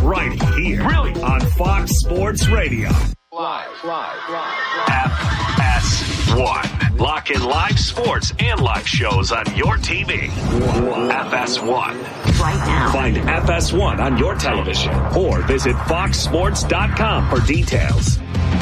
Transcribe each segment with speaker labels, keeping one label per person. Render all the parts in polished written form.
Speaker 1: right here. Really? On Fox Sports Radio.
Speaker 2: Live.
Speaker 1: FS1. Lock in live sports and live shows on your TV. FS1.
Speaker 3: Right now.
Speaker 1: Find FS1 on your television or visit foxsports.com for details.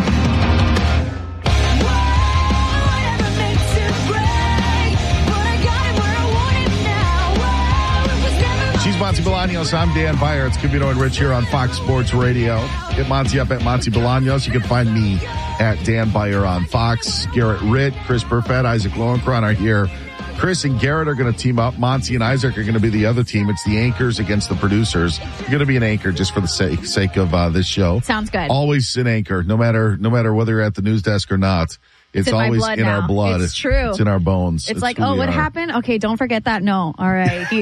Speaker 4: She's Monty Bolaños. I'm Dan Beyer. It's Covino and Rich here on Fox Sports Radio. Get Monty up at Monty Bolaños. You can find me at Dan Beyer on Fox. Garrett Ritt, Chris Burfett, Isaac Lowenkron are here. Chris and Garrett are going to team up. Monty and Isaac are going to be the other team. It's the anchors against the producers. You're going to be an anchor just for the sake of this show.
Speaker 5: Sounds good.
Speaker 4: Always an anchor, no matter whether you're at the news desk or not. It's always in our blood.
Speaker 5: It's true.
Speaker 4: It's in our bones.
Speaker 5: It's like, what happened? Okay, don't forget that. No. All right. The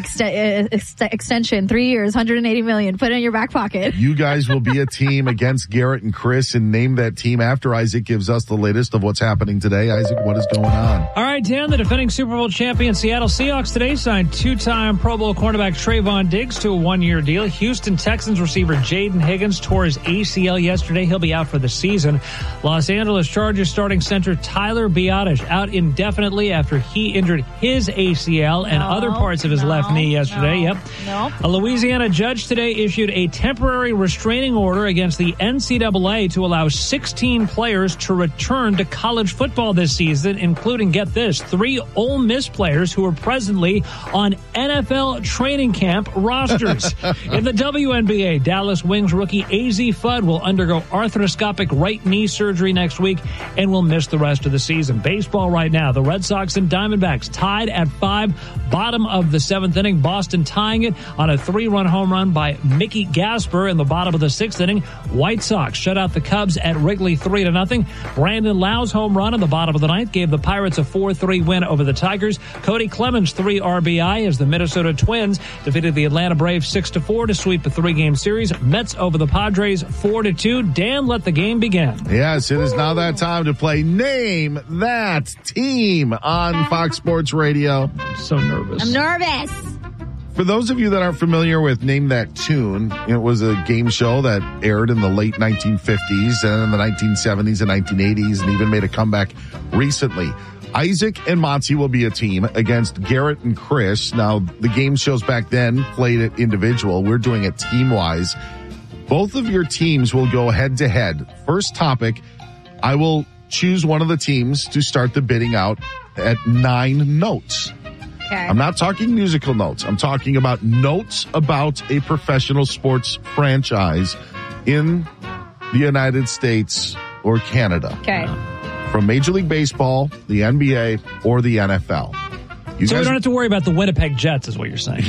Speaker 5: extension, 3 years, $180 million. Put it in your back pocket.
Speaker 4: You guys will be a team against Garrett and Chris and name that team after Isaac gives us the latest of what's happening today. Isaac, what is going on?
Speaker 6: All right, Dan, the defending Super Bowl champion Seattle Seahawks today signed two-time Pro Bowl cornerback Trayvon Diggs to a one-year deal. Houston Texans receiver Jaden Higgins tore his ACL yesterday. He'll be out for the season. Los Angeles Chargers starting center Tyler Biadasz out indefinitely after he injured his ACL and other parts of his left knee yesterday. A Louisiana judge today issued a temporary restraining order against the NCAA to allow 16 players to return to college football this season, including, get this, 3 Ole Miss players who are presently on NFL training camp rosters. In the WNBA, Dallas Wings rookie AZ Fudd will undergo arthroscopic right knee surgery next week and will miss the rest of the season. Baseball right now, the Red Sox and Diamondbacks tied at 5, bottom of the 7th inning. Boston tying it on a 3-run home run by Mickey Gasper in the bottom of the 6th inning. White Sox shut out the Cubs at Wrigley 3-0. Brandon Lau's home run in the bottom of the 9th gave the Pirates a 4-3 win over the Tigers. Cody Clemens 3 RBI as the Minnesota Twins defeated the Atlanta Braves 6-4 to sweep the 3-game series. Mets over the Padres 4-2. Dan, let the game begin.
Speaker 4: Yes, it is now that time to play Name That Team on Fox Sports Radio.
Speaker 6: I'm so nervous.
Speaker 5: I'm nervous.
Speaker 4: For those of you that aren't familiar with Name That Tune, it was a game show that aired in the late 1950s and in the 1970s and 1980s and even made a comeback recently. Isaac and Monty will be a team against Garrett and Chris. Now, the game shows back then played it individual. We're doing it team-wise. Both of your teams will go head-to-head. First topic, I will choose one of the teams to start the bidding out at 9 notes.
Speaker 5: Okay.
Speaker 4: I'm not talking musical notes. I'm talking about notes about a professional sports franchise in the United States or Canada.
Speaker 5: Okay.
Speaker 4: From Major League Baseball, the NBA, or the NFL.
Speaker 6: We don't have to worry about the Winnipeg Jets, is what you're saying.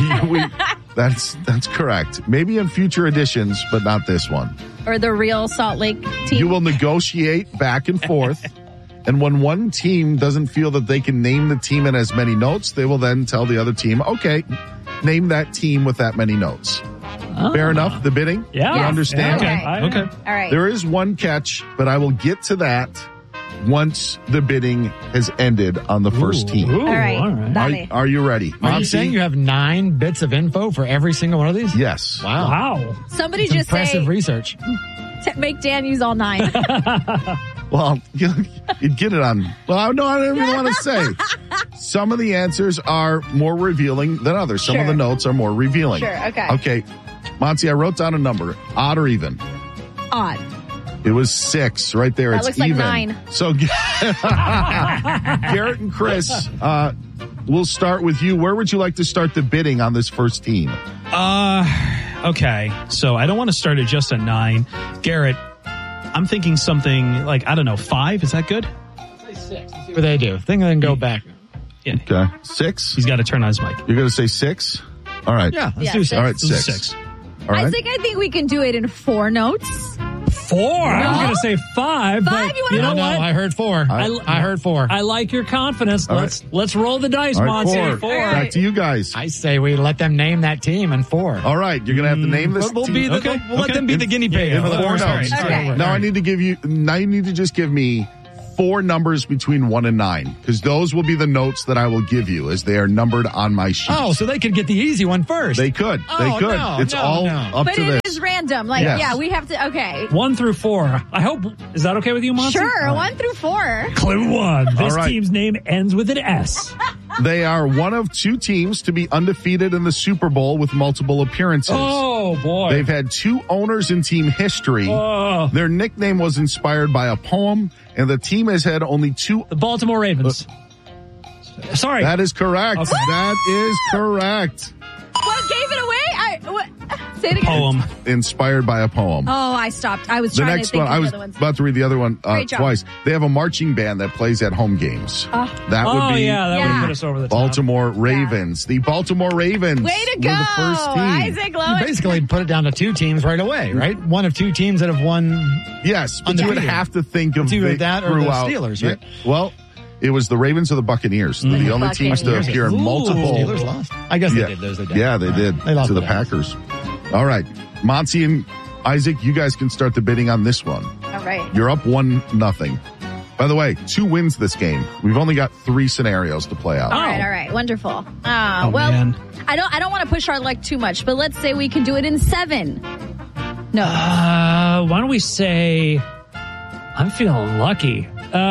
Speaker 4: That's correct. Maybe in future editions, but not this one.
Speaker 5: Or the real Salt Lake team.
Speaker 4: You will negotiate back and forth. And when one team doesn't feel that they can name the team in as many notes, they will then tell the other team, okay, name that team with that many notes. Fair enough, the bidding?
Speaker 6: Yeah.
Speaker 4: You understand?
Speaker 5: Okay.
Speaker 6: Okay.
Speaker 5: All right.
Speaker 4: There is one catch, but I will get to that once the bidding has ended on the first team.
Speaker 5: All right. Dale.
Speaker 4: Are you ready?
Speaker 7: Are you saying you have 9 bits of info for every single one of these?
Speaker 4: Yes.
Speaker 7: Wow.
Speaker 5: Somebody
Speaker 7: That's
Speaker 5: just
Speaker 7: impressive
Speaker 5: say,
Speaker 7: research.
Speaker 5: make Dan use all 9.
Speaker 4: Well, you'd get it on. Well, no, I don't even want to say. Some of the answers are more revealing than others. Some of the notes are more revealing.
Speaker 5: Sure, okay.
Speaker 4: Okay. Monty, I wrote down a number. Odd or even?
Speaker 5: Odd.
Speaker 4: It was 6 right there.
Speaker 5: That
Speaker 4: it's
Speaker 5: looks like
Speaker 4: even.
Speaker 5: 9.
Speaker 4: So Garrett and Chris, we'll start with you. Where would you like to start the bidding on this first team?
Speaker 8: Okay. So I don't want to start at just a 9. Garrett, I'm thinking something like, I don't know, 5. Is that good?
Speaker 7: Say 6. See what they do. Think and then go back.
Speaker 8: Yeah.
Speaker 4: Okay. 6?
Speaker 8: He's got to turn on his mic.
Speaker 4: You're going to say 6? All right.
Speaker 7: Yeah, let's do 6.
Speaker 4: All right, 6.
Speaker 8: 6.
Speaker 4: All right.
Speaker 5: I think we can do it in 4 notes.
Speaker 6: 4? I was going to say 5.
Speaker 5: 5?
Speaker 6: But
Speaker 5: You
Speaker 6: know
Speaker 7: No,
Speaker 6: what?
Speaker 7: I heard 4. I heard 4.
Speaker 6: I like your confidence.
Speaker 4: All
Speaker 6: Let's roll the dice,
Speaker 4: All right,
Speaker 6: Monty.
Speaker 4: 4. Back to you guys.
Speaker 7: I say we let them name that team in 4.
Speaker 4: All right. You're going to have to name this
Speaker 7: We'll
Speaker 4: team.
Speaker 7: let them be the guinea pig for the 4 notes.
Speaker 4: Now I need to just give me 4 numbers between 1 and 9, because those will be the notes that I will give you as they are numbered on my sheet.
Speaker 7: Oh, so they could get the easy one first.
Speaker 4: They could. They could.
Speaker 7: No,
Speaker 4: It's all up
Speaker 5: But
Speaker 4: to
Speaker 5: it
Speaker 4: this.
Speaker 5: is random. Like,
Speaker 4: Yes.
Speaker 5: yeah, we have to, okay.
Speaker 6: 1 through 4. I hope, is that okay with you, Monty?
Speaker 5: Sure, 1 through 4.
Speaker 6: Clue 1. This
Speaker 4: right.
Speaker 6: team's name ends with an S.
Speaker 4: They are one of 2 teams to be undefeated in the Super Bowl with multiple appearances.
Speaker 6: Oh, boy.
Speaker 4: They've had 2 owners in team history.
Speaker 6: Oh.
Speaker 4: Their nickname was inspired by a poem, and the team has had only 2.
Speaker 6: The Baltimore Ravens. Sorry.
Speaker 4: That is correct.
Speaker 6: Okay.
Speaker 4: That is correct.
Speaker 5: What gave it away? Say it again.
Speaker 8: Poem.
Speaker 4: Inspired by a poem.
Speaker 5: Oh, I stopped. I was
Speaker 4: The
Speaker 5: trying
Speaker 4: next
Speaker 5: to think
Speaker 4: one,
Speaker 5: of
Speaker 4: I
Speaker 5: the
Speaker 4: was
Speaker 5: other ones.
Speaker 4: about to read the other one
Speaker 5: Great job.
Speaker 4: twice. They have a marching band that plays at home games. That
Speaker 6: Oh,
Speaker 4: would be
Speaker 6: yeah, that would
Speaker 5: Yeah.
Speaker 6: put us over the top.
Speaker 4: Baltimore Ravens. The Baltimore Ravens
Speaker 5: Way to
Speaker 4: were
Speaker 5: go,
Speaker 4: the first team.
Speaker 5: Isaac
Speaker 7: You
Speaker 5: Lowen.
Speaker 7: basically put it down to 2 teams right away, right? One of 2 teams that have won.
Speaker 4: Yes, but you would
Speaker 7: Undefeated.
Speaker 4: have to think of
Speaker 7: It's either
Speaker 4: the-
Speaker 7: that or the
Speaker 4: throughout-
Speaker 7: Steelers, right?
Speaker 4: Yeah. Well, it was the Ravens or the Buccaneers. They're the only teams to
Speaker 5: Buccaneers.
Speaker 4: appear in
Speaker 6: Ooh.
Speaker 4: multiple.
Speaker 7: Steelers lost. I guess
Speaker 4: Yeah,
Speaker 7: they did lose.
Speaker 4: yeah, they did
Speaker 7: They lost
Speaker 4: to the
Speaker 7: that.
Speaker 4: Packers. All right, Monty and Isaac, you guys can start the bidding on this one.
Speaker 5: All right.
Speaker 4: You're up 1-0. By the way, 2 wins this game. We've only got 3 scenarios to play out.
Speaker 5: All right. Wonderful.
Speaker 8: Oh,
Speaker 5: well,
Speaker 8: man.
Speaker 5: I don't want to push our luck too much, but let's say we can do it in 7. No.
Speaker 6: Why don't we say, I'm feeling lucky.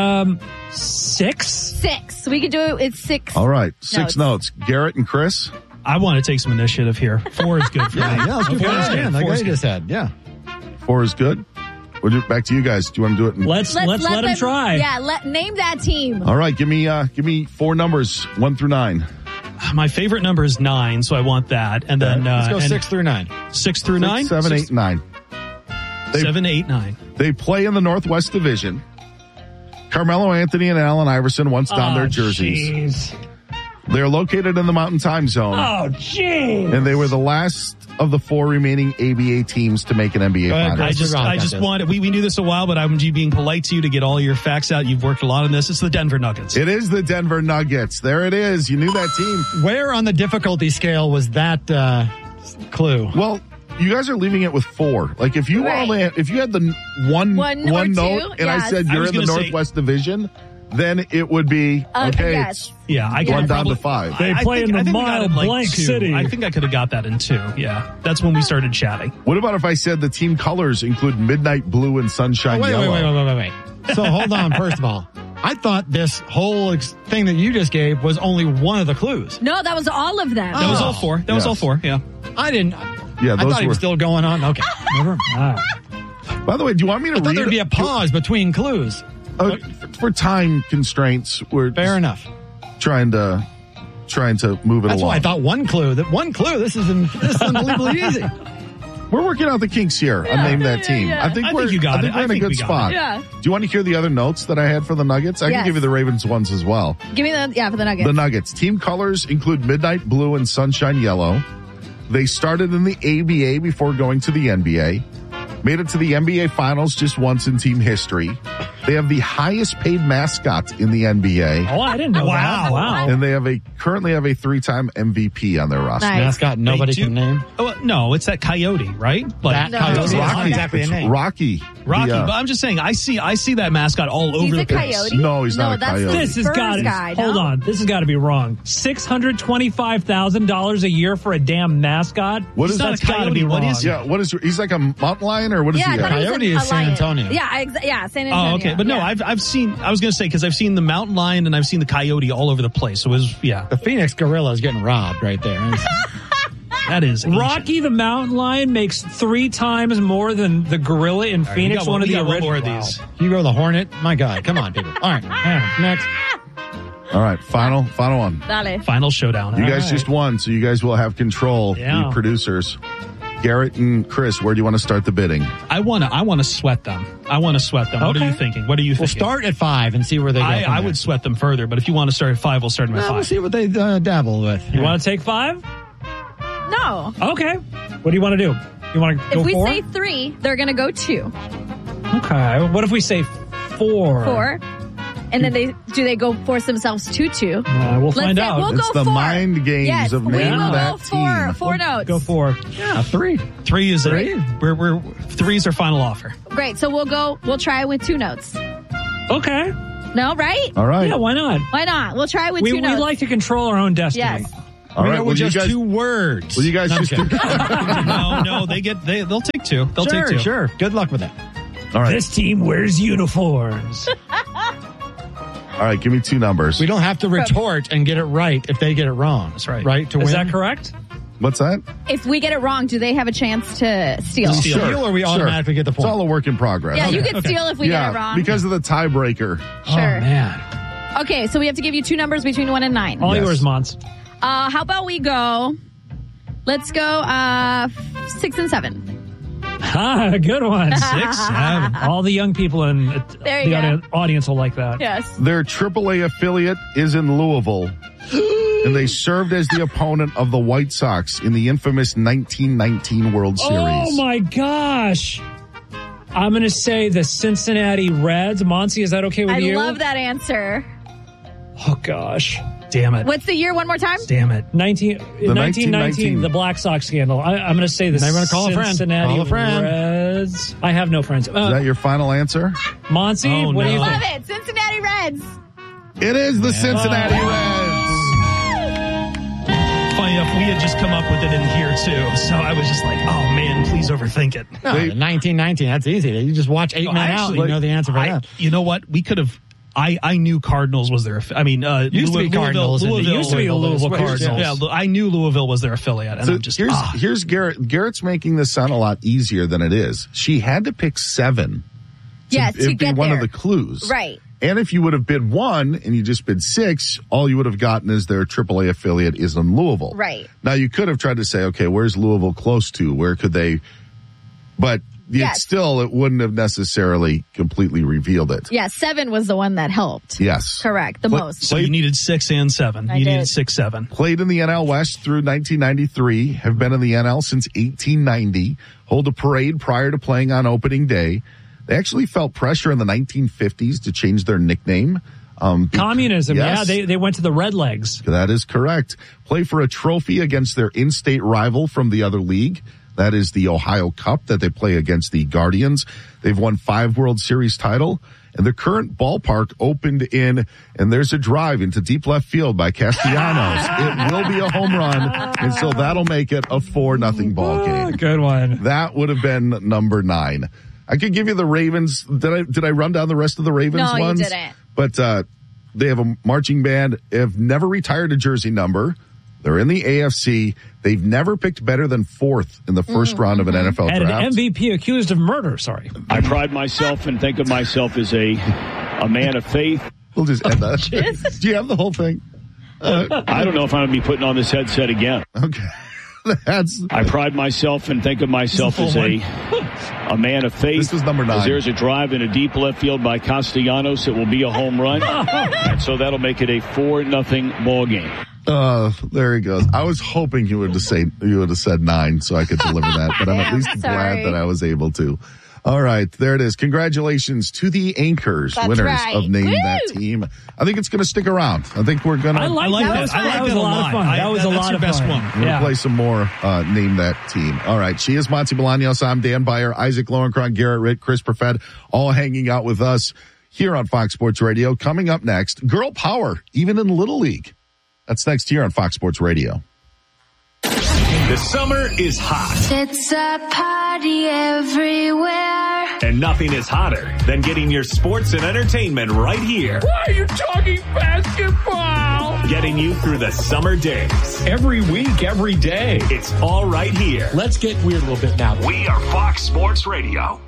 Speaker 6: 6?
Speaker 5: 6. We can do it. It's 6.
Speaker 4: All right, 6 notes. Garrett and Chris.
Speaker 8: I want to take some initiative here. 4 is good for me.
Speaker 7: Yeah, let's do 4 again. Like I just said. Yeah.
Speaker 4: 4 is good. We'll do it back to you guys. Do you want to do it?
Speaker 6: Let's let him try.
Speaker 5: Yeah, name that team.
Speaker 4: All right, give me 4 numbers, 1 through 9.
Speaker 8: My favorite number is 9, so I want that. And then
Speaker 7: Let's go
Speaker 8: and
Speaker 7: 6 through 9.
Speaker 8: 6 through 9?
Speaker 4: 7, 8, 9.
Speaker 8: 7, 8, 9.
Speaker 4: They play in the Northwest Division. Carmelo Anthony and Allen Iverson once donned their jerseys.
Speaker 6: Jeez.
Speaker 4: They're located in the Mountain Time Zone,
Speaker 6: Oh, jeez.
Speaker 4: and they were the last of the 4 remaining ABA teams to make an NBA
Speaker 7: ahead,
Speaker 4: Finals.
Speaker 7: Chris.
Speaker 8: I just wanted, we knew this a while, but I'm being polite to you to get all your facts out. You've worked a lot on this. It's the Denver Nuggets.
Speaker 4: It is the Denver Nuggets. There it is. You knew that team.
Speaker 7: Where on the difficulty scale was that clue?
Speaker 4: Well, you guys are leaving it with 4. Like if you
Speaker 5: Right.
Speaker 4: if you had the one
Speaker 5: One or
Speaker 4: note,
Speaker 5: two,
Speaker 4: and I
Speaker 5: yes.
Speaker 4: said
Speaker 8: I
Speaker 4: you're
Speaker 8: was
Speaker 4: in the
Speaker 8: gonna say-
Speaker 4: Northwest Division, then it would be okay.
Speaker 5: Yes.
Speaker 8: Yeah, I
Speaker 4: One
Speaker 8: could
Speaker 4: down
Speaker 8: probably,
Speaker 4: to 5.
Speaker 6: They play in the
Speaker 8: I think we
Speaker 6: mile
Speaker 8: got it like
Speaker 6: blank
Speaker 8: 2.
Speaker 6: city.
Speaker 8: I think I could have got that in 2. Yeah, that's when we started chatting.
Speaker 4: What about if I said the team colors include midnight blue and sunshine
Speaker 7: Wait.
Speaker 4: yellow?
Speaker 7: So hold on. First of all, I thought this whole thing that you just gave was only one of the clues.
Speaker 5: No, that was all of them.
Speaker 8: That was all 4. That was
Speaker 4: Yes.
Speaker 8: all 4. Yeah.
Speaker 7: I didn't.
Speaker 4: Yeah,
Speaker 7: I
Speaker 4: those
Speaker 7: thought he
Speaker 4: were.
Speaker 7: was still going on. Okay. Never.
Speaker 4: By the way, do you want me to
Speaker 7: I thought
Speaker 4: read?
Speaker 7: there'd be a pause between clues.
Speaker 4: For time constraints, we're
Speaker 7: Fair enough.
Speaker 4: trying to move it
Speaker 7: That's
Speaker 4: along.
Speaker 7: why I thought one clue. This is unbelievably easy.
Speaker 4: We're working out the kinks here on Name That Team.
Speaker 5: yeah.
Speaker 4: I think
Speaker 8: I
Speaker 4: we're
Speaker 8: think you got
Speaker 4: I think
Speaker 8: it.
Speaker 4: we're
Speaker 8: I
Speaker 4: in a
Speaker 8: think
Speaker 4: good
Speaker 8: we got
Speaker 4: spot.
Speaker 5: it. Yeah.
Speaker 4: Do you want to hear the other notes that I had for the Nuggets? I can
Speaker 5: Yes.
Speaker 4: give you the Ravens ones as well.
Speaker 5: Give me for the Nuggets.
Speaker 4: The Nuggets. Team colors include midnight blue and sunshine yellow. They started in the ABA before going to the NBA. Made it to the NBA Finals just once in team history. They have the highest paid mascot in the NBA.
Speaker 6: Oh, I didn't know that. Wow.
Speaker 4: And they currently have a 3-time MVP on their roster.
Speaker 5: Nice.
Speaker 7: Mascot nobody
Speaker 8: They do-
Speaker 7: can name.
Speaker 8: Oh, no, it's that coyote, right? Like,
Speaker 7: That coyote is
Speaker 5: No.
Speaker 7: not exactly a
Speaker 4: It's
Speaker 7: name.
Speaker 4: Rocky.
Speaker 8: Rocky,
Speaker 4: The,
Speaker 8: but I'm just saying, I see that mascot all
Speaker 5: He's
Speaker 8: over
Speaker 5: a
Speaker 8: the place.
Speaker 5: coyote.
Speaker 4: No, he's not a
Speaker 5: that's
Speaker 4: coyote.
Speaker 5: the
Speaker 6: This has
Speaker 5: Spurs
Speaker 6: got
Speaker 5: guy,
Speaker 6: to, hold
Speaker 5: no?
Speaker 6: on. This has got to be wrong. $625,000 a year for a damn mascot?
Speaker 4: What is
Speaker 6: That's
Speaker 8: that
Speaker 6: gotta
Speaker 8: coyote?
Speaker 6: be
Speaker 8: What
Speaker 6: wrong.
Speaker 8: is-
Speaker 4: yeah, what is, he's like a mountain lion or what is
Speaker 5: Yeah, I
Speaker 4: he?
Speaker 5: thought he was
Speaker 7: Coyote
Speaker 5: a
Speaker 7: is San
Speaker 5: lion.
Speaker 7: Antonio.
Speaker 5: Yeah, San Antonio.
Speaker 8: Oh, okay. But no,
Speaker 5: Yeah.
Speaker 8: I've seen, I was going to say, because I've seen the mountain lion and I've seen the coyote all over the place. So it was, yeah,
Speaker 7: The Phoenix gorilla is getting robbed right there.
Speaker 8: that is ancient.
Speaker 6: Rocky the mountain lion makes 3 times more than the gorilla in Phoenix.
Speaker 8: We got
Speaker 6: one of
Speaker 8: we
Speaker 6: the
Speaker 8: got one
Speaker 6: original.
Speaker 8: more of these.
Speaker 7: Hugo the Hornet. My God, come on, people. All right, next.
Speaker 4: All right, final one.
Speaker 5: Dale.
Speaker 8: Final showdown.
Speaker 4: You guys just won, so you guys will have control,
Speaker 6: Yeah.
Speaker 4: the producers. Garrett and Chris, where do you want to start the bidding?
Speaker 8: I want to sweat them. What are
Speaker 6: Okay.
Speaker 8: you thinking? What are you
Speaker 7: We'll
Speaker 8: thinking?
Speaker 7: start at 5 and see where they go. from
Speaker 8: I
Speaker 7: there.
Speaker 8: would sweat them further, but if you want to start at 5, we'll start them at
Speaker 7: We'll
Speaker 8: 5.
Speaker 7: see what they dabble with.
Speaker 6: You want to take 5?
Speaker 5: No.
Speaker 6: Okay. What do you want to do? You want to go
Speaker 5: If we
Speaker 6: 4?
Speaker 5: say 3, they're going to go 2.
Speaker 6: Okay. What if we say 4?
Speaker 5: 4. And then they go force themselves to 2.
Speaker 6: We'll find out.
Speaker 5: We'll
Speaker 4: It's
Speaker 5: go
Speaker 4: the
Speaker 5: 4.
Speaker 4: mind games
Speaker 5: yes,
Speaker 4: of
Speaker 5: we
Speaker 4: Name
Speaker 5: will
Speaker 4: That
Speaker 5: go 4.
Speaker 4: Team.
Speaker 5: 4 notes.
Speaker 6: Go 4.
Speaker 7: Yeah, 3.
Speaker 8: 3 is
Speaker 7: Three?
Speaker 8: we're 3's our final offer.
Speaker 5: Great. So we'll try with 2 notes.
Speaker 6: Okay.
Speaker 5: No, right?
Speaker 4: All right.
Speaker 6: Yeah, why not?
Speaker 5: Why not? We'll try with
Speaker 6: We
Speaker 5: two notes.
Speaker 6: like to control our own destiny.
Speaker 5: Yes.
Speaker 4: All right.
Speaker 7: With just 2 words.
Speaker 4: Will you guys just
Speaker 8: No, they'll take 2. They'll take 2.
Speaker 7: Sure. Good luck with that.
Speaker 4: All right.
Speaker 6: This team wears uniforms.
Speaker 4: All right. Give me 2 numbers.
Speaker 7: We don't have to retort and get it right if they get it wrong.
Speaker 8: That's right.
Speaker 7: Right? To
Speaker 6: Is
Speaker 7: win?
Speaker 6: that correct?
Speaker 4: What's that?
Speaker 5: If we get it wrong, do they have a chance to steal?
Speaker 7: Steal or we automatically get the
Speaker 4: It's
Speaker 7: point?
Speaker 4: all a work in progress.
Speaker 5: Yeah, you can steal if we get it wrong.
Speaker 4: because of the tiebreaker.
Speaker 5: Sure.
Speaker 6: Oh, man.
Speaker 5: Okay, so we have to give you 2 numbers between 1 and 9.
Speaker 6: All
Speaker 4: Yes.
Speaker 6: yours, Mons.
Speaker 5: How about we go? Let's go 6 and 7.
Speaker 6: Good one.
Speaker 8: 6, 7.
Speaker 6: All the young people in
Speaker 5: There you
Speaker 6: the audience will like that.
Speaker 5: Yes.
Speaker 4: Their AAA affiliate is in Louisville, and they served as the opponent of the White Sox in the infamous 1919 World Series.
Speaker 6: Oh, my gosh. I'm going to say the Cincinnati Reds. Monty, is that okay with you?
Speaker 5: I love that answer.
Speaker 6: Oh, gosh.
Speaker 8: Damn it.
Speaker 5: What's the year one more time?
Speaker 8: Damn it.
Speaker 6: 1919, the Black Sox scandal. I'm going to say the
Speaker 7: Now you wanna call a friend.
Speaker 6: Cincinnati
Speaker 7: Call a friend.
Speaker 6: Reds. I have no friends.
Speaker 4: Is that your final answer?
Speaker 6: Monty,
Speaker 8: Oh,
Speaker 6: what do you
Speaker 8: no.
Speaker 5: Love
Speaker 6: think?
Speaker 5: it. Cincinnati Reds.
Speaker 4: It is the Cincinnati Reds.
Speaker 8: Funny enough, we had just come up with it in here, too. So I was just like, oh, man, please overthink it.
Speaker 7: No, 1919, that's easy. You just watch 8 Men Out and you know the answer for that.
Speaker 8: You know what? We could have... I knew Cardinals was their... I mean,
Speaker 7: Used to be Cardinals.
Speaker 8: Louisville
Speaker 6: Used to be the Louisville
Speaker 8: Cardinals.
Speaker 6: Cardinals.
Speaker 8: Yeah, I knew Louisville was their affiliate. And
Speaker 4: So
Speaker 8: I'm just...
Speaker 4: here's Garrett. Garrett's making this sound a lot easier than it is. She had to pick 7.
Speaker 5: Yes, to
Speaker 4: It'd be
Speaker 5: get
Speaker 4: one
Speaker 5: there.
Speaker 4: of the clues.
Speaker 5: Right.
Speaker 4: And if you would have bid 1 and you just bid 6, all you would have gotten is their AAA affiliate is in Louisville.
Speaker 5: Right.
Speaker 4: Now you could have tried to say, okay, where's Louisville close to? Where could they? But
Speaker 5: Yes.
Speaker 4: it wouldn't have necessarily completely revealed it.
Speaker 5: Yeah, 7 was the one that helped.
Speaker 4: Yes.
Speaker 5: Correct. The most.
Speaker 8: So you needed 6 and 7.
Speaker 5: I
Speaker 8: You
Speaker 5: did.
Speaker 8: needed 6, 7.
Speaker 4: Played in the NL West through 1993, have been in the NL since 1890, hold a parade prior to playing on opening day. They actually felt pressure in the 1950s to change their nickname.
Speaker 6: Communism.
Speaker 4: Yes.
Speaker 6: Yeah, they went to the Redlegs.
Speaker 4: That is correct. Play for a trophy against their in-state rival from the other league. That is the Ohio Cup that they play against the Guardians. They've won 5 World Series title, and the current ballpark opened in, and there's a drive into deep left field by Castellanos. It will be a home run, and so that'll make it a 4-0 ball game.
Speaker 6: Good one.
Speaker 4: That would have been number 9. I could give you the Ravens. Did I run down the rest of the Ravens
Speaker 5: No, you
Speaker 4: ones?
Speaker 5: didn't.
Speaker 4: But they have a marching band, have never retired a jersey number. They're in the AFC. They've never picked better than 4th in the first round of an NFL
Speaker 6: And
Speaker 4: draft.
Speaker 6: an MVP accused of murder. Sorry.
Speaker 2: I pride myself and think of myself as a man of faith.
Speaker 4: We'll just end that. Do you have the whole thing?
Speaker 2: I don't know if I'm going to be putting on this headset again.
Speaker 4: Okay. That's
Speaker 2: I pride myself and think of myself as a man of faith.
Speaker 4: This was number 9.
Speaker 2: As there's a drive in a deep left field by Castellanos. It will be a home run. And so that'll make it a 4-0 ball game.
Speaker 4: there he goes. I was hoping you would have said 9 so I could deliver that, but I'm at least
Speaker 5: Sorry.
Speaker 4: glad that I was able to. All right, there it is. Congratulations to the Anchors,
Speaker 5: That's
Speaker 4: winners
Speaker 5: right.
Speaker 4: of Name
Speaker 5: Woo!
Speaker 4: That Team. I think it's going to stick around. I think we're going to
Speaker 6: I like that.
Speaker 8: I like
Speaker 6: That was
Speaker 8: that
Speaker 6: a
Speaker 8: a
Speaker 6: lot of
Speaker 8: lot.
Speaker 6: fun. That was a
Speaker 8: that's
Speaker 6: lot
Speaker 8: your
Speaker 6: of
Speaker 8: best
Speaker 6: fun.
Speaker 8: one.
Speaker 4: We'll
Speaker 6: Yeah.
Speaker 4: play some more Name That Team. All right. She is Monty Bolaños. I'm Dan Beyer, Isaac Lowenkron, Garrett Ritt, Chris Perfett, all hanging out with us here on Fox Sports Radio. Coming up next, girl power, even in Little League. That's next here on Fox Sports Radio.
Speaker 1: The summer is hot,
Speaker 3: It's a party everywhere.
Speaker 1: and nothing is hotter than getting your sports and entertainment right here.
Speaker 9: Why are you talking basketball?
Speaker 1: Getting you through the summer days.
Speaker 9: Every week, every day.
Speaker 1: It's all right here.
Speaker 9: Let's get weird a little bit now.
Speaker 1: We are Fox Sports Radio.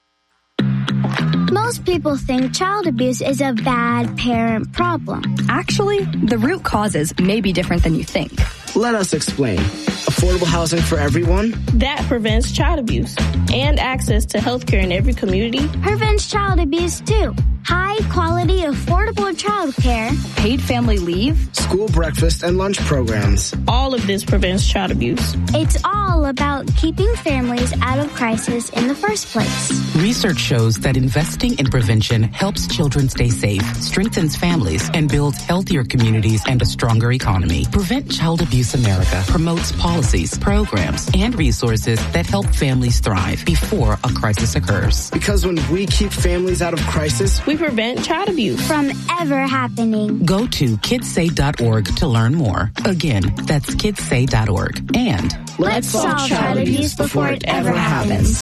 Speaker 3: Most people think child abuse is a bad parent problem.
Speaker 10: Actually, the root causes may be different than you think.
Speaker 11: Let us explain. Affordable housing for everyone?
Speaker 12: That prevents child abuse and access to health care in every community.
Speaker 3: Prevents child abuse too. High quality, affordable child care.
Speaker 10: Paid family leave.
Speaker 11: School breakfast and lunch programs.
Speaker 12: All of this prevents child abuse.
Speaker 3: It's all about keeping families out of crisis in the first place.
Speaker 13: Research shows that investing in prevention helps children stay safe, strengthens families, and builds healthier communities and a stronger economy. Prevent Child Abuse America promotes policies, programs, and resources that help families thrive before a crisis occurs.
Speaker 11: Because when we keep families out of crisis,
Speaker 12: We we prevent child abuse
Speaker 3: from ever happening.
Speaker 13: Go to kidssay.org to learn more. Again, that's kidssay.org. And
Speaker 3: let's solve child abuse before it ever happens.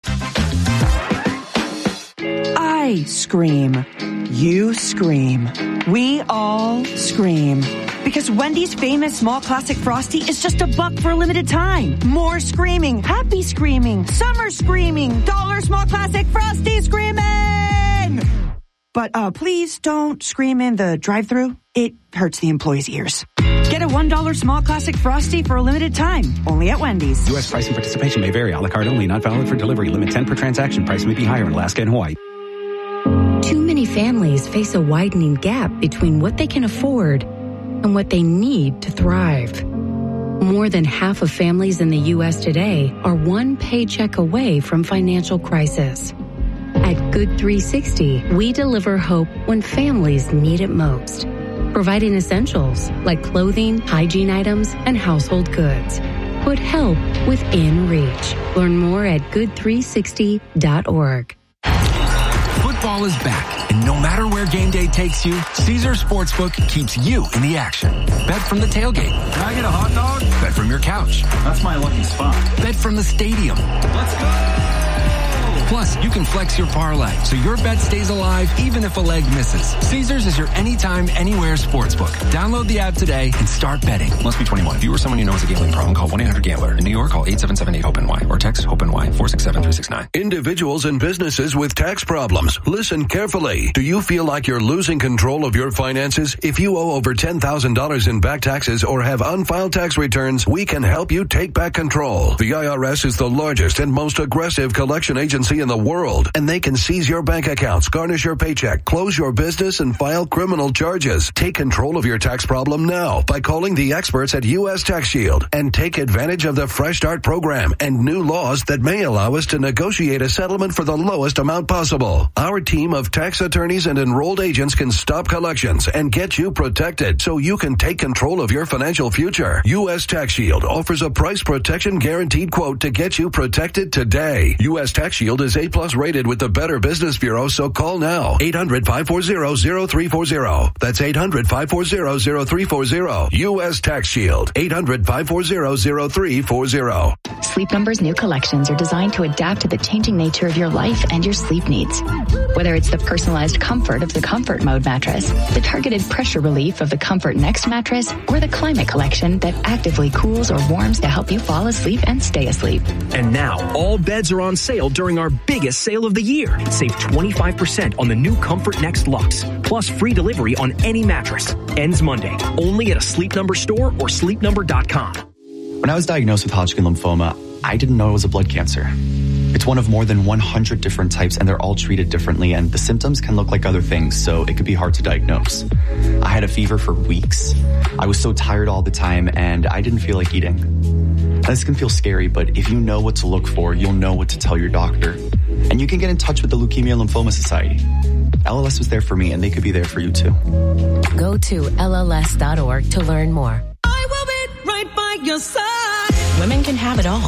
Speaker 14: I scream. You scream. We all scream. Because Wendy's famous small classic Frosty is just $1 for a limited time. More screaming, happy screaming, summer screaming, dollar small classic Frosty screaming! But please don't scream in the drive-thru. It hurts the employees' ears. Get a $1 small classic Frosty for a limited time. Only at Wendy's.
Speaker 15: U.S. price and participation may vary. A la carte only. Not valid for delivery. Limit 10 per transaction. Price may be higher in Alaska and Hawaii.
Speaker 16: Too many families face a widening gap between what they can afford and what they need to thrive. More than half of families in the U.S. today are one paycheck away from financial crisis. At Good 360, we deliver hope when families need it most, providing essentials like clothing, hygiene items, and household goods. Put help within reach. Learn more at good360.org.
Speaker 17: Football is back, and no matter where game day takes you, Caesars Sportsbook keeps you in the action. Bet from the tailgate. Can I get a hot dog? Bet from your couch. That's my lucky spot. Bet from the stadium. Let's go! Plus, you can flex your parlay, so your bet stays alive even if a leg misses. Caesars is your anytime, anywhere sportsbook. Download the app today and start betting.
Speaker 18: Must be 21. If you or someone you know has a gambling problem, call 1-800-GAMBLER. In New York, call 877-8-HOPE-NY or text HOPE-NY 467-369.
Speaker 19: Individuals and businesses with tax problems. Listen carefully. Do you feel like you're losing control of your finances? If you owe over $10,000 in back taxes or have unfiled tax returns, we can help you take back control. The IRS is the largest and most aggressive collection agency in the world, and they can seize your bank accounts, garnish your paycheck, close your business, and file criminal charges. Take control of your tax problem now by calling the experts at U.S. Tax Shield and take advantage of the Fresh Start program and new laws that may allow us to negotiate a settlement for the lowest amount possible. Our team of tax attorneys and enrolled agents can stop collections and get you protected so you can take control of your financial future. U.S. Tax Shield offers a price protection guaranteed quote to get you protected today. U.S. Tax Shield is A+ rated with the Better Business Bureau, so call now. 800-540-0340. That's 800-540-0340. U.S. Tax Shield. 800-540-0340.
Speaker 20: Sleep Number's new collections are designed to adapt to the changing nature of your life and your sleep needs. Whether it's the personalized comfort of the Comfort Mode mattress, the targeted pressure relief of the Comfort Next mattress, or the Climate Collection that actively cools or warms to help you fall asleep and stay asleep.
Speaker 1: And now, all beds are on sale during our biggest sale of the year. Save 25% on the new Comfort Next Luxe, plus free delivery on any mattress. Ends Monday, only at a Sleep Number store or sleepnumber.com.
Speaker 21: When I was diagnosed with Hodgkin lymphoma, I didn't know it was a blood cancer. It's one of more than 100 different types, and they're all treated differently, and the symptoms can look like other things, so it could be hard to diagnose. I had a fever for weeks. I was so tired all the time, and I didn't feel like eating. Now, this can feel scary, but if you know what to look for, you'll know what to tell your doctor. And you can get in touch with the Leukemia Lymphoma Society. LLS was there for me, and they could be there for you, too.
Speaker 22: Go to LLS.org to learn more.
Speaker 23: I will be right by your side.
Speaker 24: Women can have it all,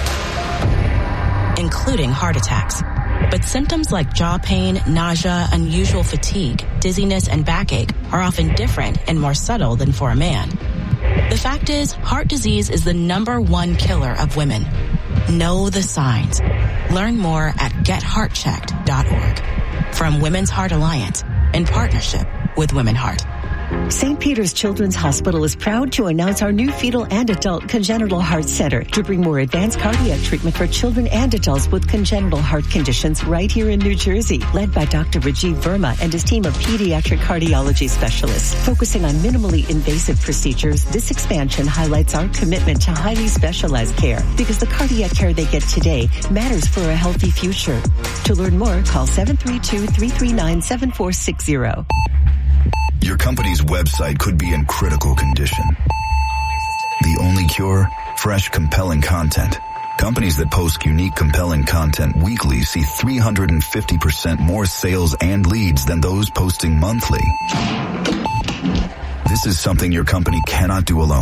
Speaker 24: including heart attacks. But symptoms like jaw pain, nausea, unusual fatigue, dizziness, and backache are often different and more subtle than for a man. The fact is, heart disease is the #1 killer of women. Know the signs. Learn more at getheartchecked.org. From Women's Heart Alliance, in partnership with Women Heart.
Speaker 25: St. Peter's Children's Hospital is proud to announce our new fetal and adult congenital heart center to bring more advanced cardiac treatment for children and adults with congenital heart conditions right here in New Jersey. Led by Dr. Rajiv Verma and his team of pediatric cardiology specialists. Focusing on minimally invasive procedures, this expansion highlights our commitment to highly specialized care because the cardiac care they get today matters for a healthy future. To learn more, call 732-339-7460.
Speaker 26: Your company's website could be in critical condition. The only cure? Fresh, compelling content. Companies that post unique, compelling content weekly see 350% more sales and leads than those posting monthly. This is something your company cannot do alone.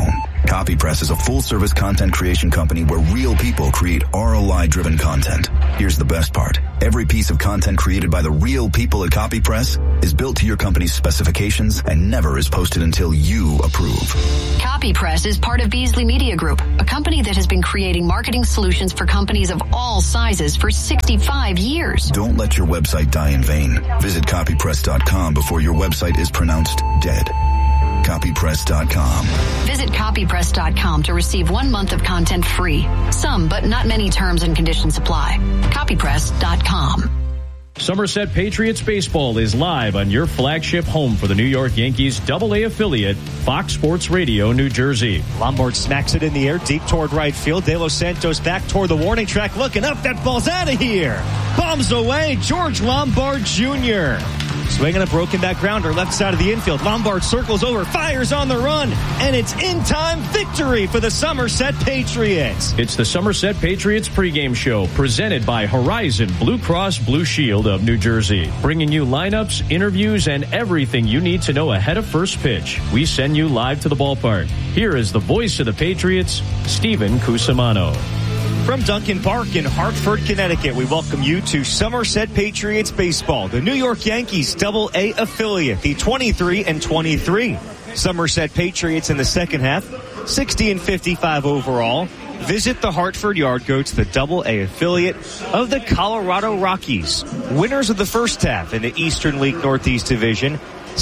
Speaker 26: CopyPress is a full-service content creation company where real people create ROI-driven content. Here's the best part. Every piece of content created by the real people at CopyPress is built to your company's specifications and never is posted until you approve.
Speaker 2: CopyPress is part of Beasley Media Group, a company that has been creating marketing solutions for companies of all sizes for 65 years.
Speaker 26: Don't let your website die in vain. Visit copypress.com before your website is pronounced dead. Copypress.com.
Speaker 2: Visit copypress.com to receive 1 month of content free. Some, but not many terms and conditions apply. Copypress.com.
Speaker 9: Somerset Patriots baseball is live on your flagship home for the New York Yankees AA affiliate, Fox Sports Radio, New Jersey.
Speaker 4: Lombard smacks it in the air, deep toward right field. De Los Santos back toward the warning track, looking up. That ball's out of here. Bombs away. George Lombard Jr. Swinging a broken back grounder, left side of the infield. Lombard circles over, fires on the run, and it's in-time victory for the Somerset Patriots.
Speaker 9: It's the Somerset Patriots pregame show presented by Horizon Blue Cross Blue Shield of New Jersey, bringing you lineups, interviews, and everything you need to know ahead of first pitch. We send you live to the ballpark. Here is the voice of the Patriots, Steven Cusimano.
Speaker 4: From Duncan Park in Hartford, Connecticut, we welcome you to Somerset Patriots baseball, the New York Yankees AA affiliate, the 23-23 Somerset Patriots in the second half, 60-55 overall. Visit the Hartford Yard, go to the AA affiliate of the Colorado Rockies. Winners of the first half in the Eastern League Northeast Division,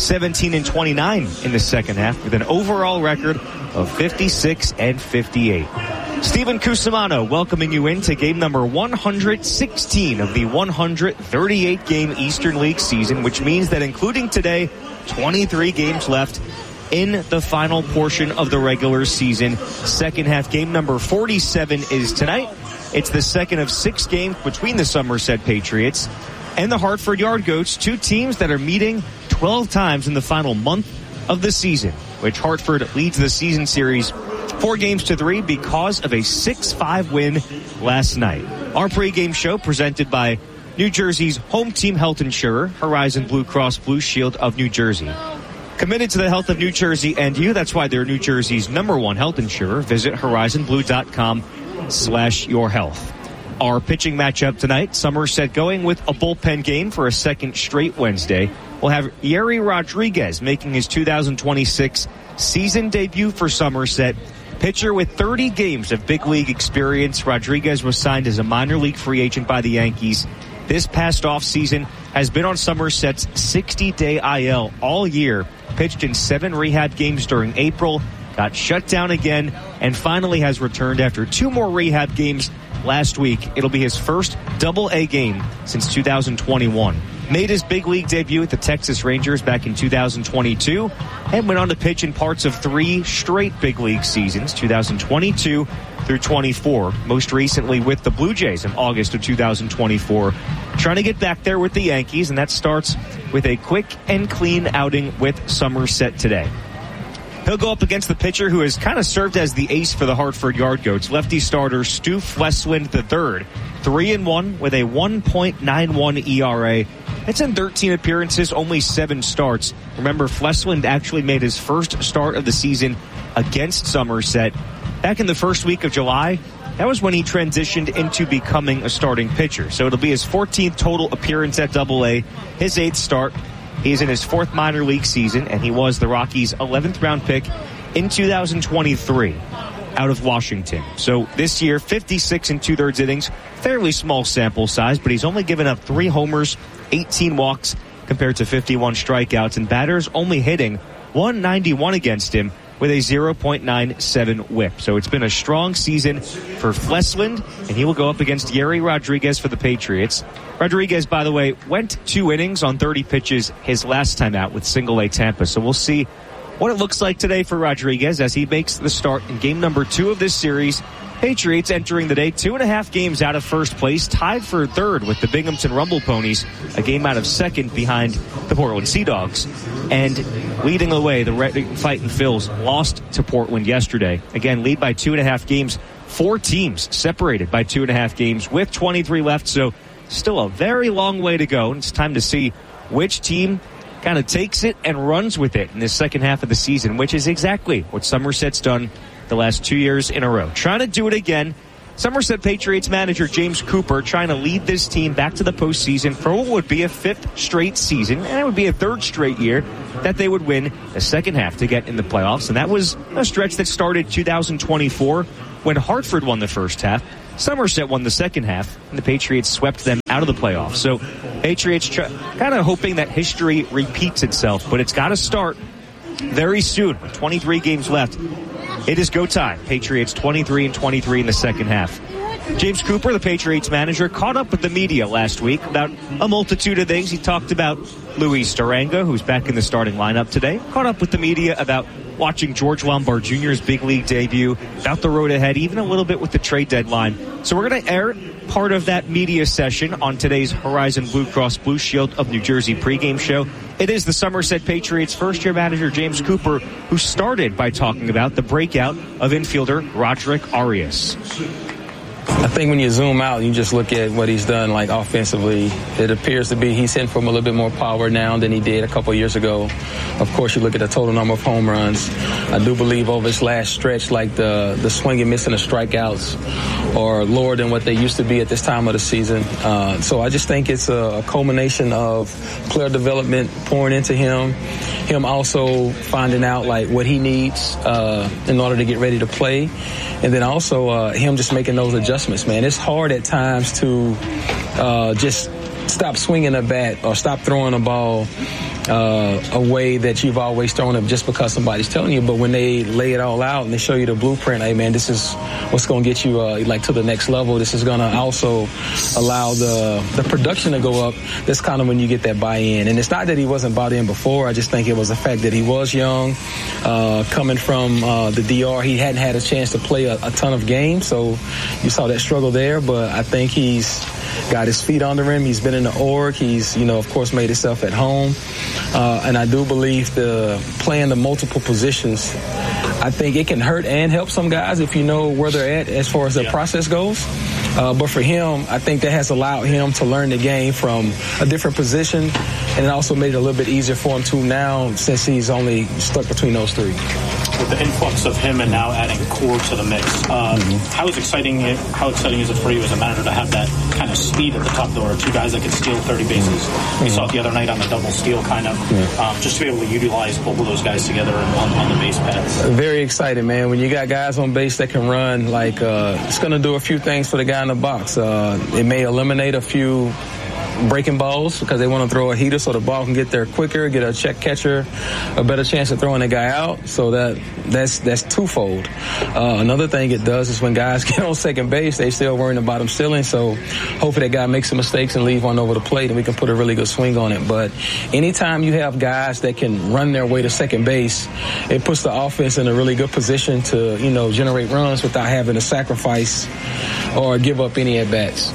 Speaker 4: 17-29 in the second half, with an overall record of 56-58. Steven Cusimano welcoming you into game number 116 of the 138-game Eastern League season, which means that including today, 23 games left in the final portion of the regular season. Second half game number 47 is tonight. It's the second of 6 games between the Somerset Patriots and the Hartford Yard Goats, two teams that are meeting 12 times in the final month of the season, which Hartford leads the season series 4-3 because of a 6-5 win last night. Our pregame show presented by New Jersey's home team health insurer, Horizon Blue Cross Blue Shield of New Jersey. Committed to the health of New Jersey and you. That's why they're New Jersey's #1 health insurer. Visit horizonblue.com/yourhealth. Our pitching matchup tonight, Somerset going with a bullpen game for a second straight Wednesday. We'll have Yerry Rodriguez making his 2026 season debut for Somerset. Pitcher with 30 games of big league experience, Rodriguez was signed as a minor league free agent by the Yankees. This past offseason has been on Somerset's 60-day IL all year. Pitched in 7 rehab games during April, got shut down again, and finally has returned after 2 more rehab games last week. It'll be his first AA game since 2021. Made his big league debut at the Texas Rangers back in 2022 and went on to pitch in parts of 3 straight big league seasons, 2022 through 24, most recently with the Blue Jays in August of 2024. Trying to get back there with the Yankees, and that starts with a quick and clean outing with Somerset today. He'll go up against the pitcher who has kind of served as the ace for the Hartford Yard Goats, lefty starter Stu Fleswind III, 3-1 with a 1.91 ERA. It's in 13 appearances, only 7 starts. Remember, Fleswind actually made his first start of the season against Somerset back in the first week of July. That was when he transitioned into becoming a starting pitcher. So it'll be his 14th total appearance at AA, his 8th start. He's in his 4th minor league season, and he was the Rockies' 11th round pick in 2023 out of Washington. So this year, 56 2/3 innings, fairly small sample size, but he's only given up 3 homers, 18 walks compared to 51 strikeouts, and batters only hitting 191 against him with a 0.97 whip. So it's been a strong season for Fleswind, and he will go up against Yerry Rodriguez for the Patriots. Rodriguez, by the way, went 2 innings on 30 pitches his last time out with Single-A Tampa. So we'll see what it looks like today for Rodriguez as he makes the start in game number 2 of this series. Patriots entering the day 2.5 games out of first place, tied for 3rd with the Binghamton Rumble Ponies, a game out of 2nd behind the Portland Sea Dogs. And leading the way, the Fightin' Phils lost to Portland yesterday. Again, lead by 2.5 games. 4 teams separated by 2.5 games with 23 left, so still a very long way to go. And it's time to see which team kind of takes it and runs with it in the second half of the season, which is exactly what Somerset's done the last 2 years in a row. Trying to do it again. Somerset Patriots manager James Cooper trying to lead this team back to the postseason for what would be a 5th straight season, and it would be a 3rd straight year that they would win the second half to get in the playoffs. And that was a stretch that started 2024 when Hartford won the first half, Somerset won the second half, and the Patriots swept them out of the playoffs. So Patriots kind of hoping that history repeats itself, but it's got to start very soon. 23 games left. It is go time. Patriots 23-23 in the second half. James Cooper, the Patriots manager, caught up with the media last week about a multitude of things. He talked about Luis Durango, who's back in the starting lineup today. Caught up with the media about watching George Lombard Jr.'s big league debut, about the road ahead, even a little bit with the trade deadline. So we're going to air part of that media session on today's Horizon Blue Cross Blue Shield of New Jersey pregame show. It is the Somerset Patriots first-year manager James Cooper, who started by talking about the breakout of infielder Roderick Arias.
Speaker 5: I think when you zoom out and you just look at what he's done, like offensively, it appears to be he's hitting from a little bit more power now than he did a couple of years ago. Of course, you look at the total number of home runs. I do believe over his last stretch, like the swing and miss and the strikeouts are lower than what they used to be at this time of the season. So I just think it's a culmination of player development pouring into him also finding out like what he needs in order to get ready to play, and then also him just making those adjustments, man. It's hard at times to just stop swinging a bat or stop throwing a ball a way that you've always thrown it just because somebody's telling you. But when they lay it all out and they show you the blueprint, hey, man, this is what's going to get you like to the next level. This is going to also allow the production to go up. That's kind of when you get that buy-in. And it's not that he wasn't bought in before. I just think it was the fact that he was young, coming from the DR. He hadn't had a chance to play a ton of games, so you saw that struggle there. But I think he's got his feet under him. He's been in the org. He's, of course, made himself at home. And I do believe playing the multiple positions, I think it can hurt and help some guys if you know where they're at as far as the process goes. But for him, I think that has allowed him to learn the game from a different position, and it also made it a little bit easier for him to now since he's only stuck between those three.
Speaker 6: With the influx of him and now adding Core to the mix, how exciting is it for you as a manager to have that kind of speed at the top of the order? Two guys that can steal 30 bases. We saw it the other night on the double steal kind of. Just to be able to utilize both of those guys together on the base paths.
Speaker 5: Very excited, man. When you got guys on base that can run, like it's going to do a few things for the guy in the box. It may eliminate a few breaking balls because they want to throw a heater so the ball can get there quicker, get a check catcher a better chance of throwing a guy out. So that's twofold. Another thing it does is when guys get on second base, they still worrying about them stealing. So hopefully that guy makes some mistakes and leave one over the plate and we can put a really good swing on it. But anytime you have guys that can run their way to second base, it puts the offense in a really good position to, generate runs without having to sacrifice or give up any at-bats.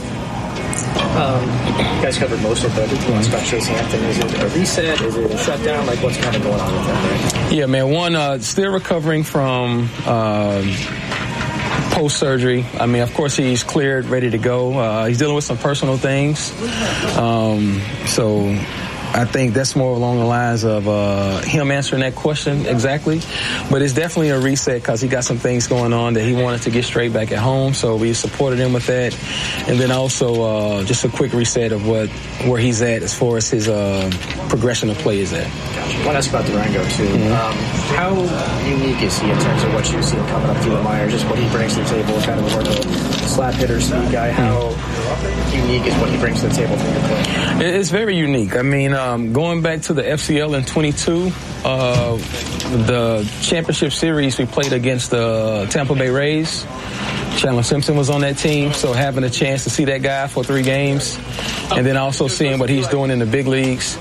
Speaker 7: You guys covered most of everything about Chase Hampton. Is it a reset? Is it a shutdown? Like, what's kind of going on with that, right?
Speaker 5: Yeah, man. One, still recovering from post-surgery. I mean, of course, he's cleared, ready to go. He's dealing with some personal things. So I think that's more along the lines of him answering that question exactly. But it's definitely a reset because he got some things going on that he wanted to get straight back at home. So we supported him with that. And then also just a quick reset of where he's at as far as his progression of play is at.
Speaker 7: Gotcha. I want to ask about Durango, too. How unique is he in terms of what you've seen coming up through the minors, just what he brings to the table, kind of more of a slap hitter, speed guy? How unique is what he brings to the table from your play?
Speaker 5: It's very unique. I mean, going back to the FCL in 22, the championship series we played against the Tampa Bay Rays. Chandler Simpson was on that team, so having a chance to see that guy for 3 games and then also seeing what he's doing in the big leagues.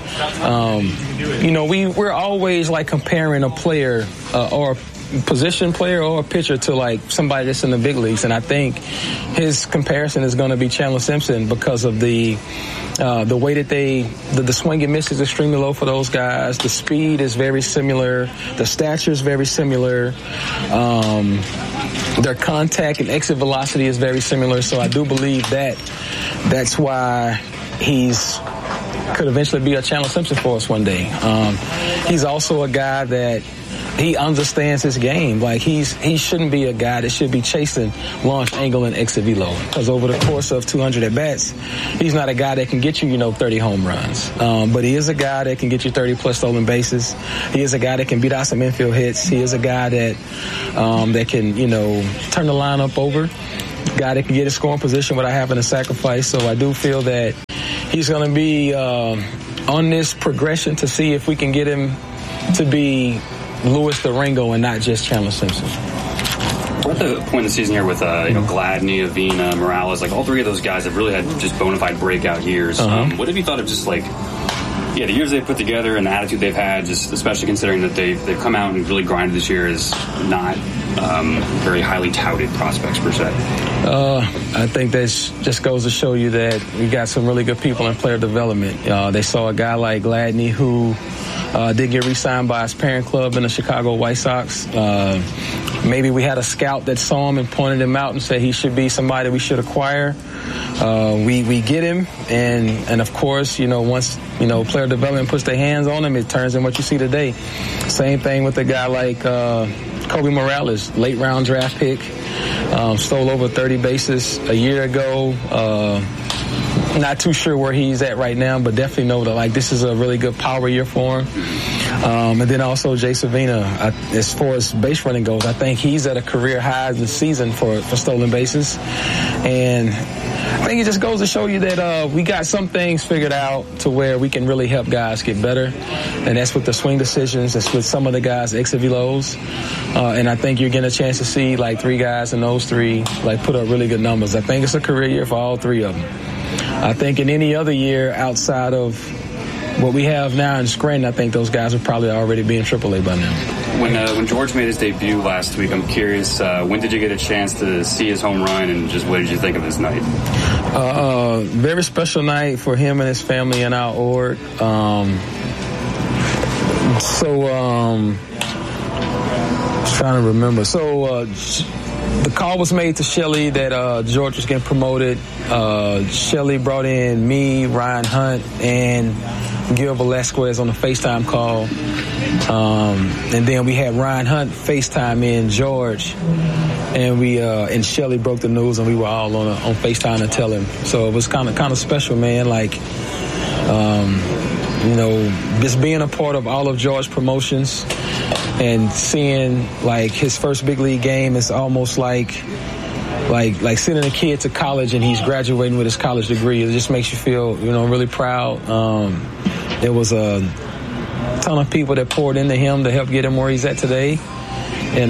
Speaker 5: We're always like comparing a player or a position player or a pitcher to like somebody that's in the big leagues, and I think his comparison is going to be Chandler Simpson because of the way that the swing and miss is extremely low for those guys. The speed is very similar. The stature is very similar. Their contact and exit velocity is very similar. So I do believe that's why could eventually be a Chandler Simpson for us one day. He's also a guy that he understands his game. Like, he shouldn't be a guy that should be chasing launch angle and exit velo, because over the course of 200 at-bats, he's not a guy that can get you, 30 home runs. But he is a guy that can get you 30-plus stolen bases. He is a guy that can beat out some infield hits. He is a guy that can, turn the lineup over. Guy that can get a scoring position without having to sacrifice. So I do feel that he's going to be on this progression to see if we can get him to be Luis Durango and not just Chandler Simpson.
Speaker 3: We're at the point of the season here with Gladney, Avina, Morales. Like, all three of those guys have really had just bona fide breakout years. What have you thought of just the years they've put together and the attitude they've had, just especially considering that they've come out and really grinded this year as not very highly touted prospects per se?
Speaker 5: I think that just goes to show you that we got some really good people in player development. They saw a guy like Gladney who did get re-signed by his parent club in the Chicago White Sox. Maybe we had a scout that saw him and pointed him out and said he should be somebody we should acquire. We get him, and of course, once player development puts their hands on him, it turns in what you see today. Same thing with a guy like Kobe Morales, late round draft pick, stole over 30 bases a year ago. Not too sure where he's at right now, but definitely know that this is a really good power year for him. And then also Jay Savina, as far as base running goes, I think he's at a career high this season for stolen bases. And I think it just goes to show you that we got some things figured out to where we can really help guys get better. And that's with the swing decisions. That's with some of the guys' exit velos. And I think you're getting a chance to see three guys and those three put up really good numbers. I think it's a career year for all three of them. I think in any other year outside of what we have now in Scranton, I think those guys would probably already be in AAA by now.
Speaker 3: When George made his debut last week, I'm curious, when did you get a chance to see his home run, and just what did you think of his night?
Speaker 5: Very special night for him and his family in our org. I was trying to remember. The call was made to Shelly that George was getting promoted. Shelly brought in me, Ryan Hunt, and Gil Velasquez on the FaceTime call. And then we had Ryan Hunt FaceTime in George. And and Shelly broke the news, and we were all on FaceTime to tell him. So it was kind of special, man. Just being a part of all of George's promotions and seeing his first big league game is almost like sending a kid to college and he's graduating with his college degree. It just makes you feel, really proud. There was a ton of people that poured into him to help get him where he's at today. And,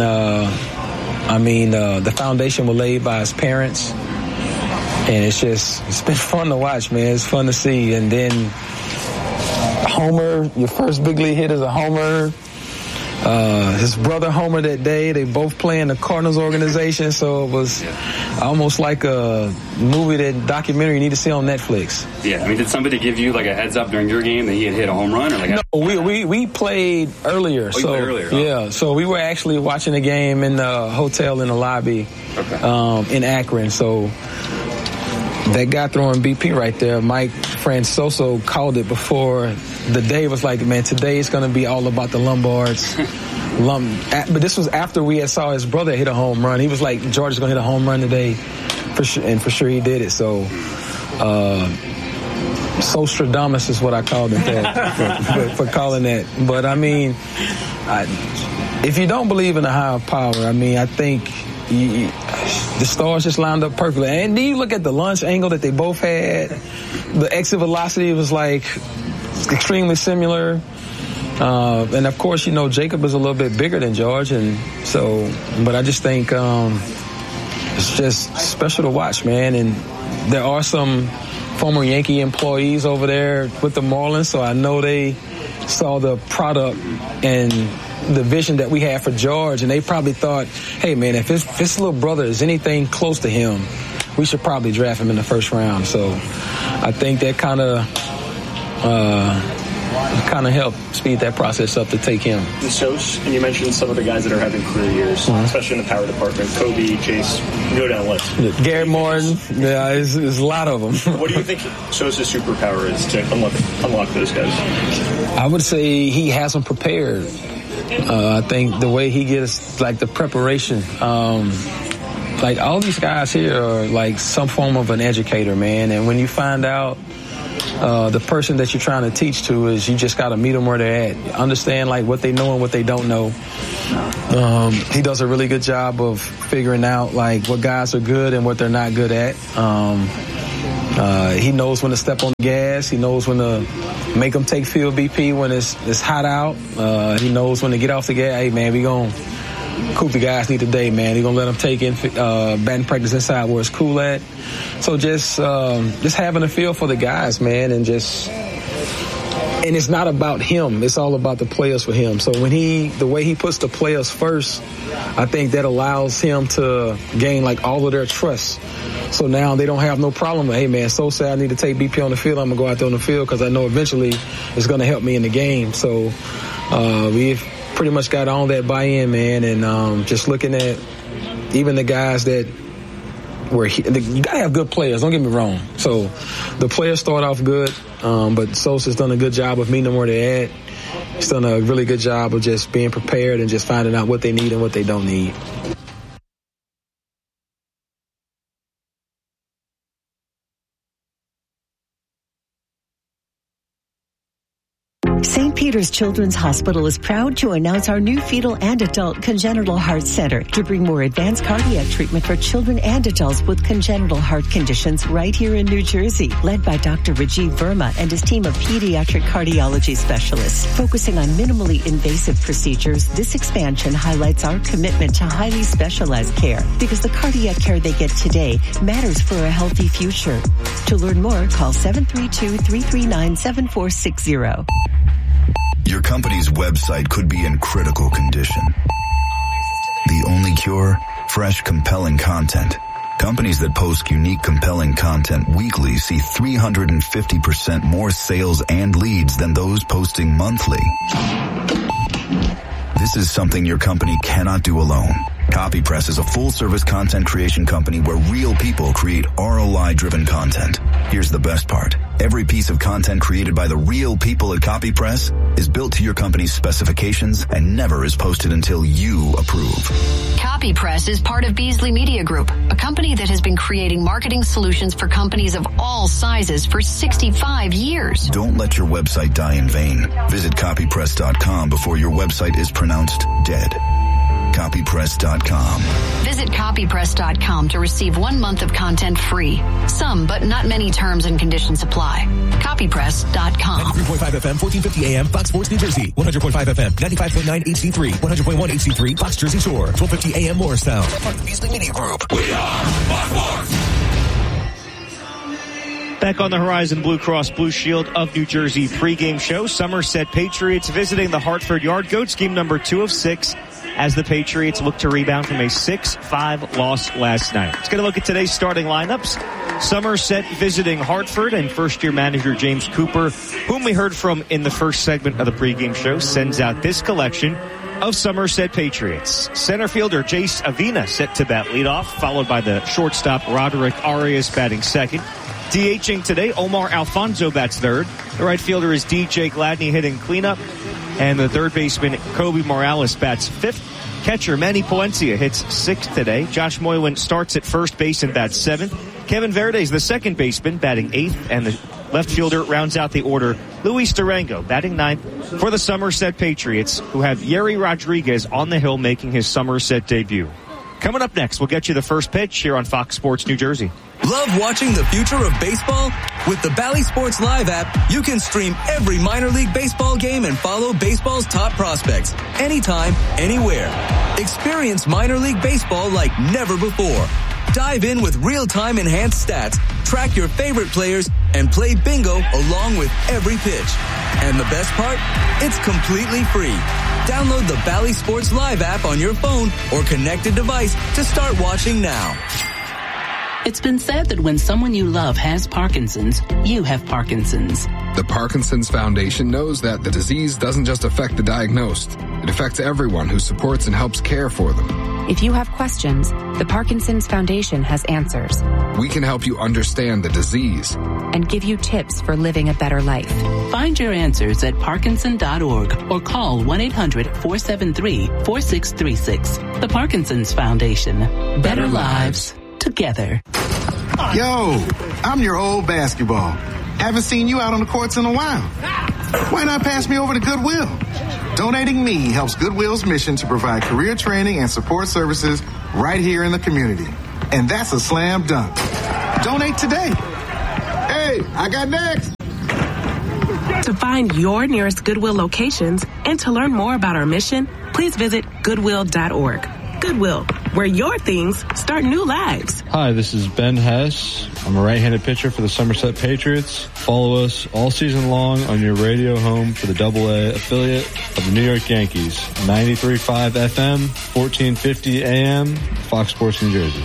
Speaker 5: the foundation was laid by his parents. And it's been fun to watch, man. It's fun to see. And then homer, your first big league hit is a homer. His brother homer that day. They both play in the Cardinals organization, so it was almost like a documentary you need to see on Netflix.
Speaker 3: Yeah, did somebody give you a heads up during your game that he had hit a home run?
Speaker 5: No, we played earlier.
Speaker 3: You played earlier?
Speaker 5: Yeah, so we were actually watching the game in the hotel in the lobby in Akron. So that guy throwing BP right there, Mike Francoso, called it before the day. Was like, man, today is going to be all about the Lombards. But this was after we had saw his brother hit a home run. He was like, George is going to hit a home run today, for sure, and for sure he did it. So, Sostradamus is what I called him for calling that. But if you don't believe in a higher power, I think the stars just lined up perfectly. And then you look at the launch angle that they both had. The exit velocity was extremely similar. And of course, Jacob is a little bit bigger than George. But I just think it's just special to watch, man. And there are some former Yankee employees over there with the Marlins, so I know they saw the product and the vision that we had for George, and they probably thought, hey, man, if his little brother is anything close to him, we should probably draft him in the first round. So I think that kind of helped speed that process up to take him.
Speaker 7: And you mentioned some of the guys that are having career years, especially in the power department. Kobe, Chase, go down the list.
Speaker 5: Garrett Morton, there's a lot of them.
Speaker 7: What do you think Sosa's superpower is to unlock those guys?
Speaker 5: I would say he has them prepared. I think the way he gets, like, the preparation, like, all these guys here are, like, some form of an educator, man. And when you find out the person that you're trying to teach to is, you just got to meet them where they're at. Understand, like, what they know and what they don't know. He does a really good job of figuring out, like, what guys are good and what they're not good at. He knows when to step on the gas. He knows when to make them take field BP when it's hot out. He knows when to get off the gas. Hey, man, we going to coop the guys need today, man. He's going to let them take in batting practice inside where it's cool at. So just having a feel for the guys, man, and it's not about him. It's all about the players for him. So the way he puts the players first, I think that allows him to gain, like, all of their trust. So now they don't have no problem with, hey, man, so sad I need to take BP on the field. I'm going to go out there on the field because I know eventually it's going to help me in the game. So we've pretty much got all that buy-in, man, and just looking at even the guys that you got to have good players, don't get me wrong. So the players start off good, but Sosa's done a good job of meeting them where they're at. He's done a really good job of just being prepared and just finding out what they need and what they don't need.
Speaker 25: St. Peter's Children's Hospital is proud to announce our new fetal and adult congenital heart center to bring more advanced cardiac treatment for children and adults with congenital heart conditions right here in New Jersey. Led by Dr. Rajiv Verma and his team of pediatric cardiology specialists. Focusing on minimally invasive procedures, this expansion highlights our commitment to highly specialized care because the cardiac care they get today matters for a healthy future. To learn more, call 732-339-7460.
Speaker 26: Your company's website could be in critical condition. The only cure? Fresh, compelling content. Companies that post unique, compelling content weekly see 350% more sales and leads than those posting monthly. This is something your company cannot do alone. CopyPress is a full-service content creation company where real people create ROI-driven content. Here's the best part. Every piece of content created by the real people at CopyPress is built to your company's specifications and never is posted until you approve.
Speaker 2: CopyPress is part of Beasley Media Group, a company that has been creating marketing solutions for companies of all sizes for 65 years.
Speaker 26: Don't let your website die in vain. Visit copypress.com before your website is pronounced dead. Copypress.com.
Speaker 2: Visit copypress.com to receive 1 month of content free. Some, but not many terms and conditions apply. Copypress.com.
Speaker 8: 93.5 FM, 1450 AM, Fox Sports New Jersey. 100.5 FM, 95.9 HD3, 100.1 HD3, Fox Jersey Shore. 1250 AM Morristown. Part of the Beasley Media Group. We are Fox Sports.
Speaker 4: Back on the Horizon Blue Cross Blue Shield of New Jersey pregame show. Somerset Patriots visiting the Hartford Yard Goats, game number 2 of 6. As the Patriots look to rebound from a 6-5 loss last night. Let's get a look at today's starting lineups. Somerset visiting Hartford, and first-year manager James Cooper, whom we heard from in the first segment of the pregame show, sends out this collection of Somerset Patriots. Center fielder Jace Avina set to bat leadoff, followed by the shortstop Roderick Arias batting second. DHing today, Omar Alfonso bats third. The right fielder is DJ Gladney hitting cleanup. And the third baseman, Kobe Morales, bats fifth. Catcher Manny Palencia hits sixth today. Josh Moylan starts at first base and bats seventh. Kevin Verde is the second baseman, batting eighth. And the left fielder rounds out the order, Luis Durango, batting ninth for the Somerset Patriots, who have Yerry Rodriguez on the hill making his Somerset debut. Coming up next, we'll get you the first pitch here on Fox Sports New Jersey.
Speaker 10: Love watching the future of baseball? With the Bally Sports Live app, you can stream every minor league baseball game and follow baseball's top prospects anytime, anywhere. Experience minor league baseball like never before. Dive in with real-time enhanced stats, track your favorite players, and play bingo along with every pitch. And the best part? It's completely free. Download the Bally Sports Live app on your phone or connected device to start watching now.
Speaker 11: It's been said that when someone you love has Parkinson's, you have Parkinson's.
Speaker 12: The Parkinson's Foundation knows that the disease doesn't just affect the diagnosed. It affects everyone who supports and helps care for them.
Speaker 13: If you have questions, the Parkinson's Foundation has answers.
Speaker 12: We can help you understand the disease
Speaker 13: and give you tips for living a better life.
Speaker 11: Find your answers at Parkinson.org or call 1-800-473-4636. The Parkinson's Foundation. Better lives together.
Speaker 14: Yo, I'm your old basketball. Haven't seen you out on the courts in a while. Why not pass me over to Goodwill? Donating me helps Goodwill's mission to provide career training and support services right here in the community. And that's a slam dunk. Donate today. Hey, I got next.
Speaker 15: To find your nearest Goodwill locations and to learn more about our mission, please visit Goodwill.org. Goodwill, where your things start new lives.
Speaker 16: Hi, this is Ben Hess. I'm a right-handed pitcher for the Somerset Patriots. Follow us all season long on your radio home for the AA affiliate of the New York Yankees. 93.5 FM, 1450 AM, Fox Sports New Jersey.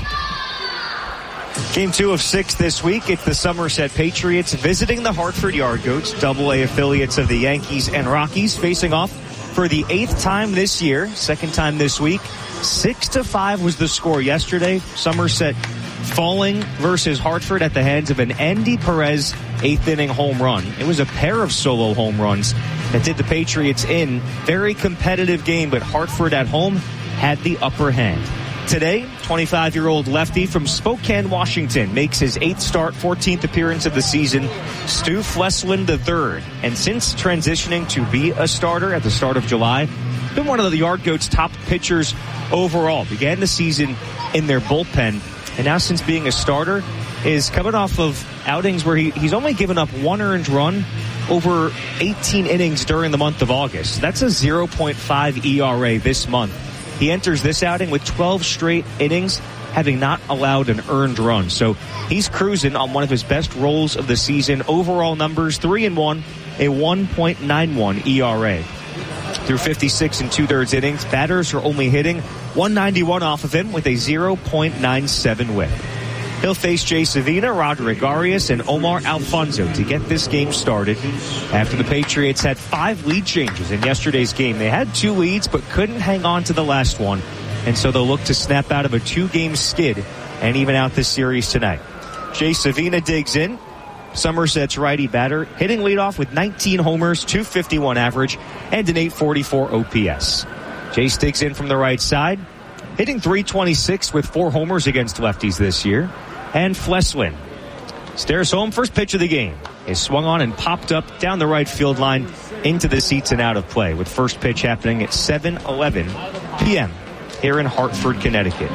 Speaker 4: Game 2 of 6 this week. It's the Somerset Patriots visiting the Hartford Yard Goats, AA affiliates of the Yankees and Rockies, facing off for the 8th time this year, 2nd time this week. 6-5 was the score yesterday. Somerset falling versus Hartford at the hands of an Andy Perez 8th inning home run. It was a pair of solo home runs that did the Patriots in. Very competitive game, but Hartford at home had the upper hand. Today, 25-year-old lefty from Spokane, Washington, makes his 8th start, 14th appearance of the season, Stu Fleslin III. And since transitioning to be a starter at the start of July, been one of the Yard Goats' top pitchers overall. Began the season in their bullpen, and now since being a starter, is coming off of outings where he's only given up 1 earned run over 18 innings during the month of August. That's a 0.5 ERA this month. He enters this outing with 12 straight innings, having not allowed an earned run. So he's cruising on one of his best rolls of the season. Overall numbers, 3-1, a 1.91 ERA. Through 56 2/3 innings, batters are only hitting 191 off of him with a 0.97 whip. He'll face Jay Savina, Roderick Arias, and Omar Alfonso to get this game started after the Patriots had 5 lead changes in yesterday's game. They had 2 leads but couldn't hang on to the last one, and so they'll look to snap out of a 2-game skid and even out this series tonight. Jay Savina digs in. Somerset's righty batter, hitting leadoff with 19 homers, .251 average, and an .844 OPS. Jace digs in from the right side, hitting .326 with 4 homers against lefties this year. And Fleslin stares home. First pitch of the game is swung on and popped up down the right field line into the seats and out of play, with first pitch happening at 7:11 p.m. here in Hartford, Connecticut.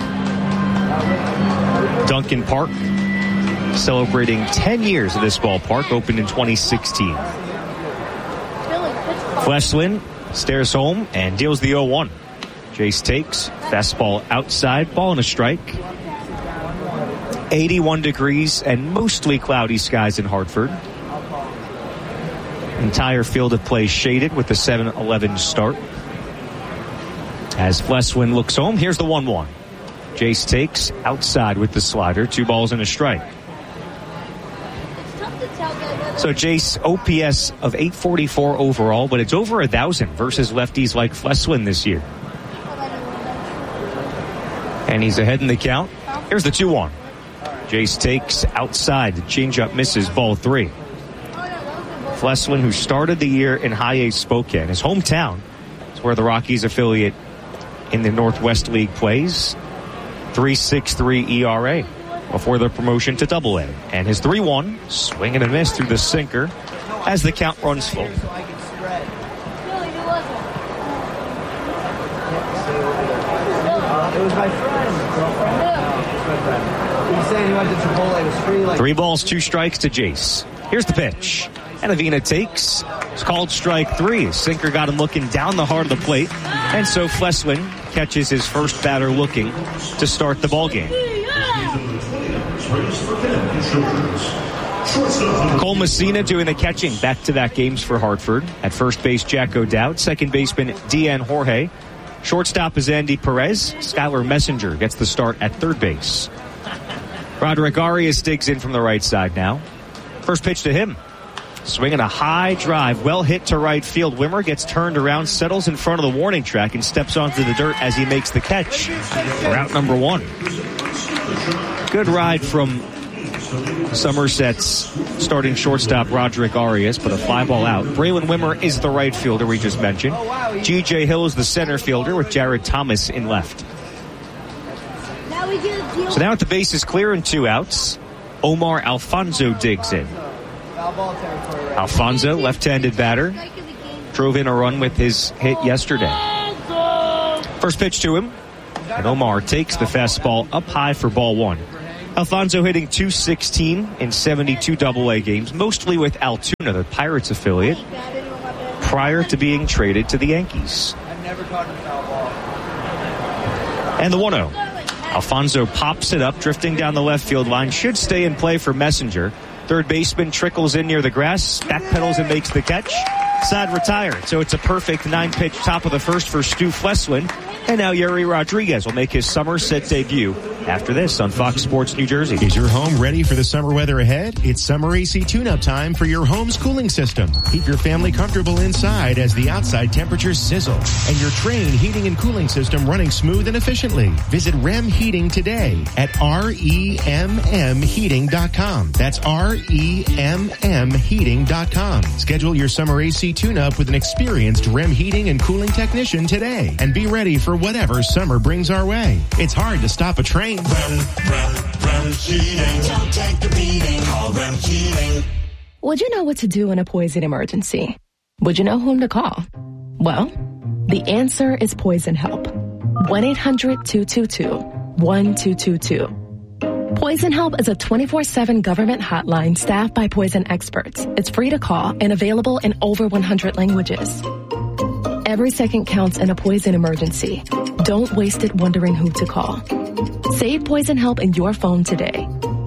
Speaker 4: Duncan Park celebrating 10 years of this ballpark, opened in 2016. Fleslin stares home and deals the 0-1. Jace takes, fastball outside, ball and a strike. 81 degrees and mostly cloudy skies in Hartford. Entire field of play shaded with the 7-11 start. As Fleslin looks home, here's the 1-1. Jace takes outside with the slider, 2 balls and a strike. So Jace, OPS of .844 overall, but it's over 1,000 versus lefties like Fleslin this year. And he's ahead in the count. Here's the 2-1. Jace takes outside. The changeup misses, ball 3. Fleslin, who started the year in High A Spokane, his hometown, is where the Rockies affiliate in the Northwest League plays. 3.63 ERA before the promotion to AA. And his 3-1, swing and a miss through the sinker as the count runs full.
Speaker 17: It was my friend. He said he went to Chipotle. It was free.
Speaker 4: 3 balls, 2 strikes to Jace. Here's the pitch. And Avina takes. It's called strike 3. Sinker got him looking down the heart of the plate. And so Fleslin catches his first batter looking to start the ball game. Cole Messina doing the catching, back-to-back games for Hartford. At first base, Jack O'Dowd. Second baseman, Deanne Jorge. Shortstop is Andy Perez. Skylar Messenger gets the start at third base. Roderick Arias digs in from the right side now. First pitch to him. Swinging a high drive, well hit to right field. Wimmer gets turned around, settles in front of the warning track, and steps onto the dirt as he makes the catch for out number 1. Good ride from Somerset's starting shortstop Roderick Arias, but a fly ball out. Braylon Wimmer is the right fielder we just mentioned. G.J. Hill is the center fielder with Jared Thomas in left. So now with the bases clear and 2 outs, Omar Alfonso digs in. Alfonso, left-handed batter, drove in a run with his hit yesterday. First pitch to him, and Omar takes the fastball up high for ball 1. Alfonso hitting .216 in 72 AA games, mostly with Altoona, the Pirates affiliate, prior to being traded to the Yankees. And the 1-0. Alfonso pops it up, drifting down the left field line. Should stay in play for Messenger. Third baseman trickles in near the grass, backpedals and makes the catch. Side retired, so it's a perfect 9-pitch top of the first for Stu Fleswin. And now Yuri Rodriguez will make his Somerset debut after this on Fox Sports New Jersey.
Speaker 1: Is your home ready for the summer weather ahead? It's summer AC tune-up time for your home's cooling system. Keep your family comfortable inside as the outside temperatures sizzle and your Trane heating and cooling system running smooth and efficiently. Visit REM Heating today at REMMheating.com. That's REMMheating.com. Schedule your summer AC tune-up with an experienced REM Heating and Cooling technician today and be ready for whatever summer brings our way. It's hard to stop a train.
Speaker 18: REM Heating. Don't take the beating. Call REM Heating.
Speaker 19: Would you know what to do in a poison emergency? Would you know whom to call? Well, the answer is Poison Help. 1-800-222-1222. Poison Help is a 24/7 government hotline staffed by poison experts. It's free to call and available in over 100 languages. Every second counts in a poison emergency. Don't waste it wondering who to call. Save Poison Help in your phone today.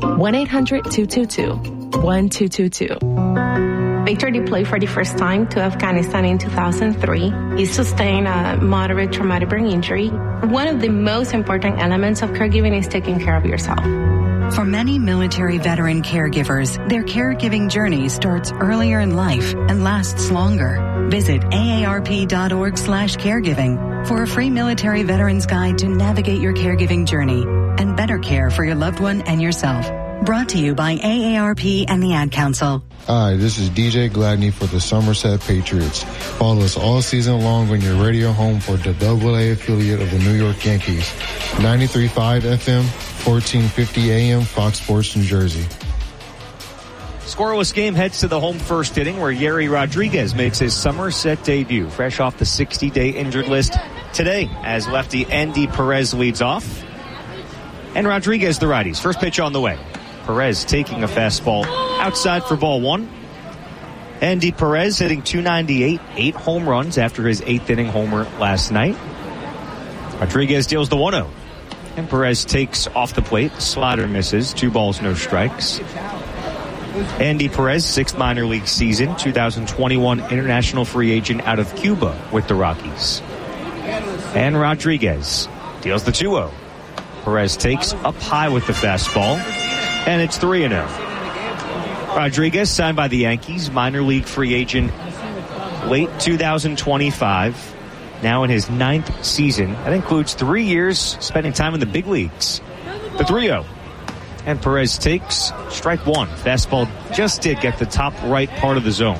Speaker 19: 1-800-222-1222.
Speaker 20: Victor deployed for the first time to Afghanistan in 2003. He sustained a moderate traumatic brain injury. One of the most important elements of caregiving is taking care of yourself.
Speaker 21: For many military veteran caregivers, their caregiving journey starts earlier in life and lasts longer. Visit aarp.org/caregiving for a free military veterans guide to navigate your caregiving journey and better care for your loved one and yourself. Brought to you by AARP and the Ad Council.
Speaker 22: Hi, this is DJ Gladney for the Somerset Patriots. Follow us all season long on your radio home for the AA affiliate of the New York Yankees. 93.5 FM, 1450 AM, Fox Sports New Jersey.
Speaker 4: Scoreless game heads to the home first inning where Yuri Rodriguez makes his Somerset debut, fresh off the 60-day injured list today as lefty Andy Perez leads off. And Rodriguez the righties. First pitch on the way. Perez taking a fastball outside for ball 1. Andy Perez hitting .298, 8 home runs after his 8th inning homer last night. Rodriguez deals the 1-0. And Perez takes off the plate. Slider misses. 2 balls, no strikes. Andy Perez, 6th minor league season, 2021 international free agent out of Cuba with the Rockies. And Rodriguez deals the 2-0. Perez takes up high with the fastball. And it's 3-0. Rodriguez signed by the Yankees, minor league free agent, late 2025. Now in his 9th season. That includes 3 years spending time in the big leagues. The 3-0. And Perez takes strike 1. Fastball just did get the top right part of the zone.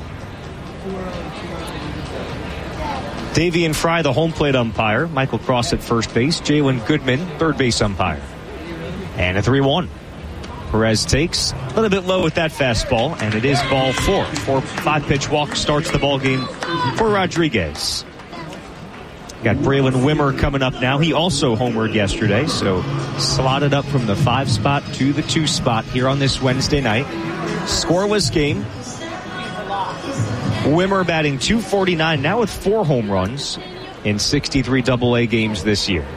Speaker 4: Davian Fry, the home plate umpire. Michael Cross at first base. Jalen Goodman, third base umpire. And a 3-1. Perez takes a little bit low with that fastball, and it is ball 4. 5-pitch walk starts the ball game for Rodriguez. Got Braylon Wimmer coming up now. He also homered yesterday, so slotted up from the 5 spot to the 2 spot here on this Wednesday night. Scoreless game. Wimmer batting .249, now with 4 home runs in 63 AA games this year.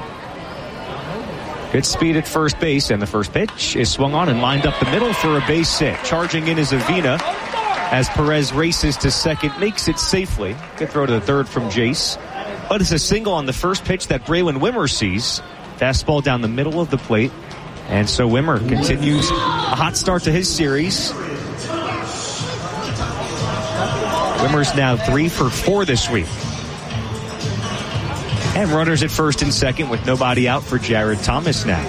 Speaker 4: Good speed at first base, and the first pitch is swung on and lined up the middle for a base hit. Charging in is Avina as Perez races to second, makes it safely. Good throw to the third from Jace. But it's a single on the first pitch that Braylon Wimmer sees. Fastball down the middle of the plate. And so Wimmer continues a hot start to his series. Wimmer's now 3 for 4 this week. And runners at first and second with nobody out for Jared Thomas now.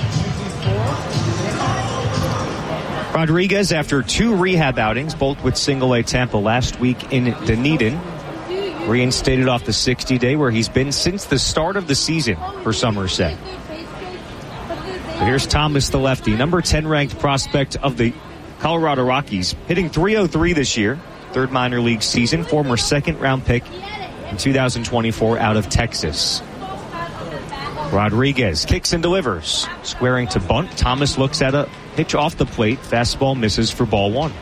Speaker 4: Rodriguez, after 2 rehab outings, both with single-A Tampa last week in Dunedin, reinstated off the 60-day where he's been since the start of the season for Somerset. So here's Thomas, the lefty, number 10 ranked prospect of the Colorado Rockies, hitting .303 this year, third minor league season, former second-round pick in 2024 out of Texas. Rodriguez kicks and delivers, squaring to bunt. Thomas looks at a pitch off the plate. Fastball misses for ball 1.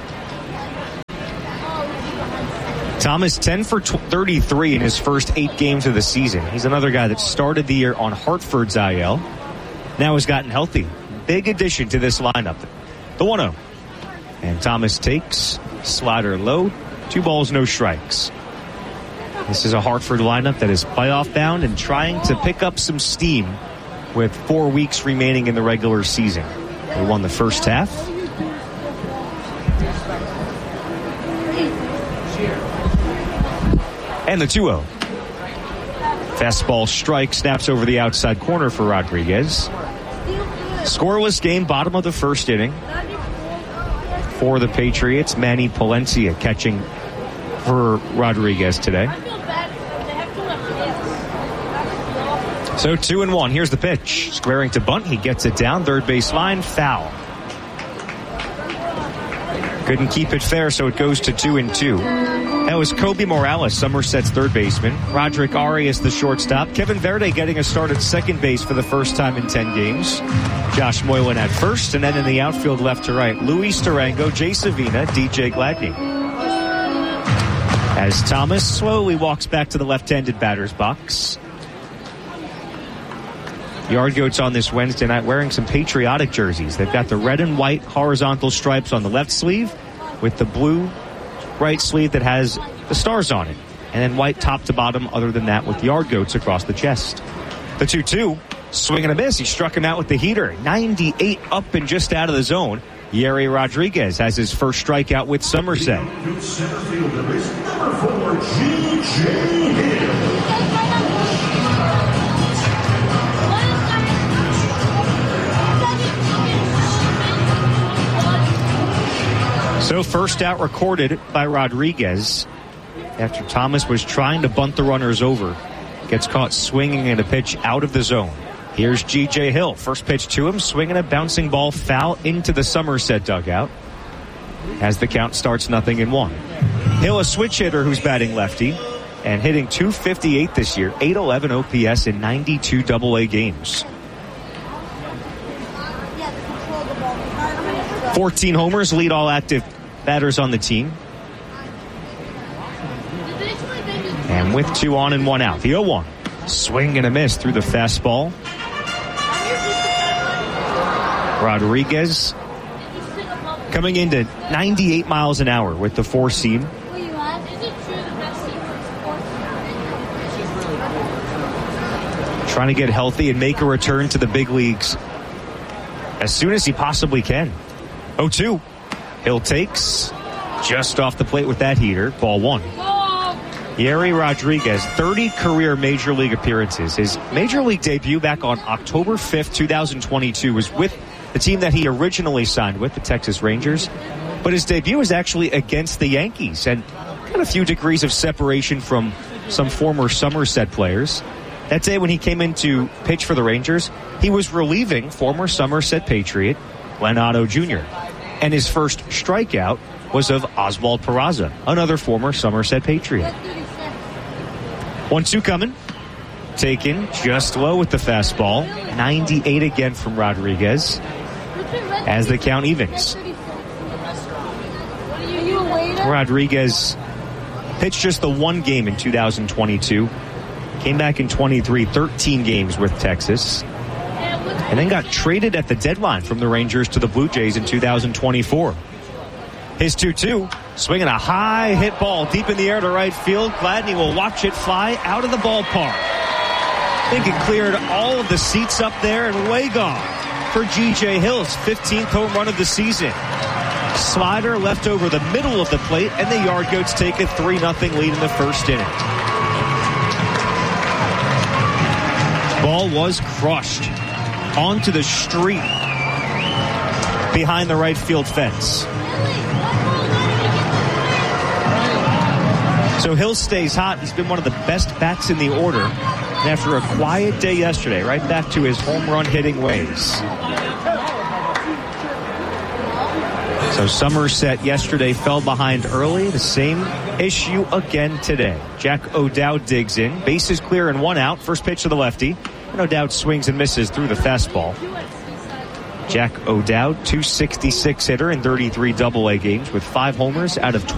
Speaker 4: Thomas 10 for 33 in his first 8 games of the season. He's another guy that started the year on Hartford's IL. Now has gotten healthy. Big addition to this lineup. The 1-0. And Thomas takes, slider low, 2 balls, no strikes. This is a Hartford lineup that is playoff bound and trying to pick up some steam with 4 weeks remaining in the regular season. They won the first half. And the 2-0. Fastball strike, snaps over the outside corner for Rodriguez. Scoreless game, bottom of the first inning. For the Patriots, Manny Palencia catching for Rodriguez today. So 2-1. Here's the pitch. Squaring to bunt. He gets it down. Third base line. Foul. Couldn't keep it fair, so it goes to 2-2. That was Kobe Morales, Somerset's third baseman. Roderick Arias, the shortstop. Kevin Verde getting a start at second base for the first time in 10 games. Josh Moylan at first, and then in the outfield left to right, Luis Durango, Jay Savina, DJ Gladney. As Thomas slowly walks back to the left-handed batter's box. Yard Goats on this Wednesday night wearing some patriotic jerseys. They've got the red and white horizontal stripes on the left sleeve with the blue right sleeve that has the stars on it. And then white top to bottom other than that with Yard Goats across the chest. The 2-2, swing and a miss. He struck him out with the heater. 98 up and just out of the zone. Yerry Rodriguez has his first strikeout with Somerset.
Speaker 18: Center fielder is number 4, G.J. Hill.
Speaker 4: So first out recorded by Rodriguez after Thomas was trying to bunt the runners over. Gets caught swinging in a pitch out of the zone. Here's G.J. Hill. First pitch to him, swinging a bouncing ball foul into the Somerset dugout as the count starts 0-1. Hill, a switch hitter who's batting lefty and hitting .258 this year, .811 OPS in 92 AA games. 14 homers, lead all active batters on the team. And with 2 on and 1 out, the 0-1. Swing and a miss through the fastball. Rodriguez coming into 98 miles an hour with the 4-seam. Trying to get healthy and make a return to the big leagues as soon as he possibly can. 0-2. Hill takes just off the plate with that heater. Ball 1. Yerry Rodriguez, 30 career Major League appearances. His Major League debut back on October 5th, 2022 was with the team that he originally signed with, the Texas Rangers. But his debut was actually against the Yankees and got a few degrees of separation from some former Somerset players. That day when he came in to pitch for the Rangers, he was relieving former Somerset Patriot Len Otto Jr. And his first strikeout was of Oswald Peraza, another former Somerset Patriot. 1-2 coming. Taken just low with the fastball. 98 again from Rodriguez as the count evens. Rodriguez pitched just the 1 game in 2022. Came back in 23, 13 games with Texas. And then got traded at the deadline from the Rangers to the Blue Jays in 2024. His 2-2, swinging a high hit ball deep in the air to right field. Gladney will watch it fly out of the ballpark. I think it cleared all of the seats up there and way gone for G.J. Hill's 15th home run of the season. Slider left over the middle of the plate, and the Yard Goats take a 3-0 lead in the first inning. Ball was crushed onto the street behind the right field fence. So Hill stays hot. He's been one of the best bats in the order. And after a quiet day yesterday, right back to his home run hitting ways. So Somerset yesterday fell behind early. The same issue again today. Jack O'Dowd digs in. Bases clear and 1 out. First pitch to the lefty. And O'Dowd swings and misses through the fastball. Jack O'Dowd, .266 hitter in 33 AA games with 5 homers out of 20.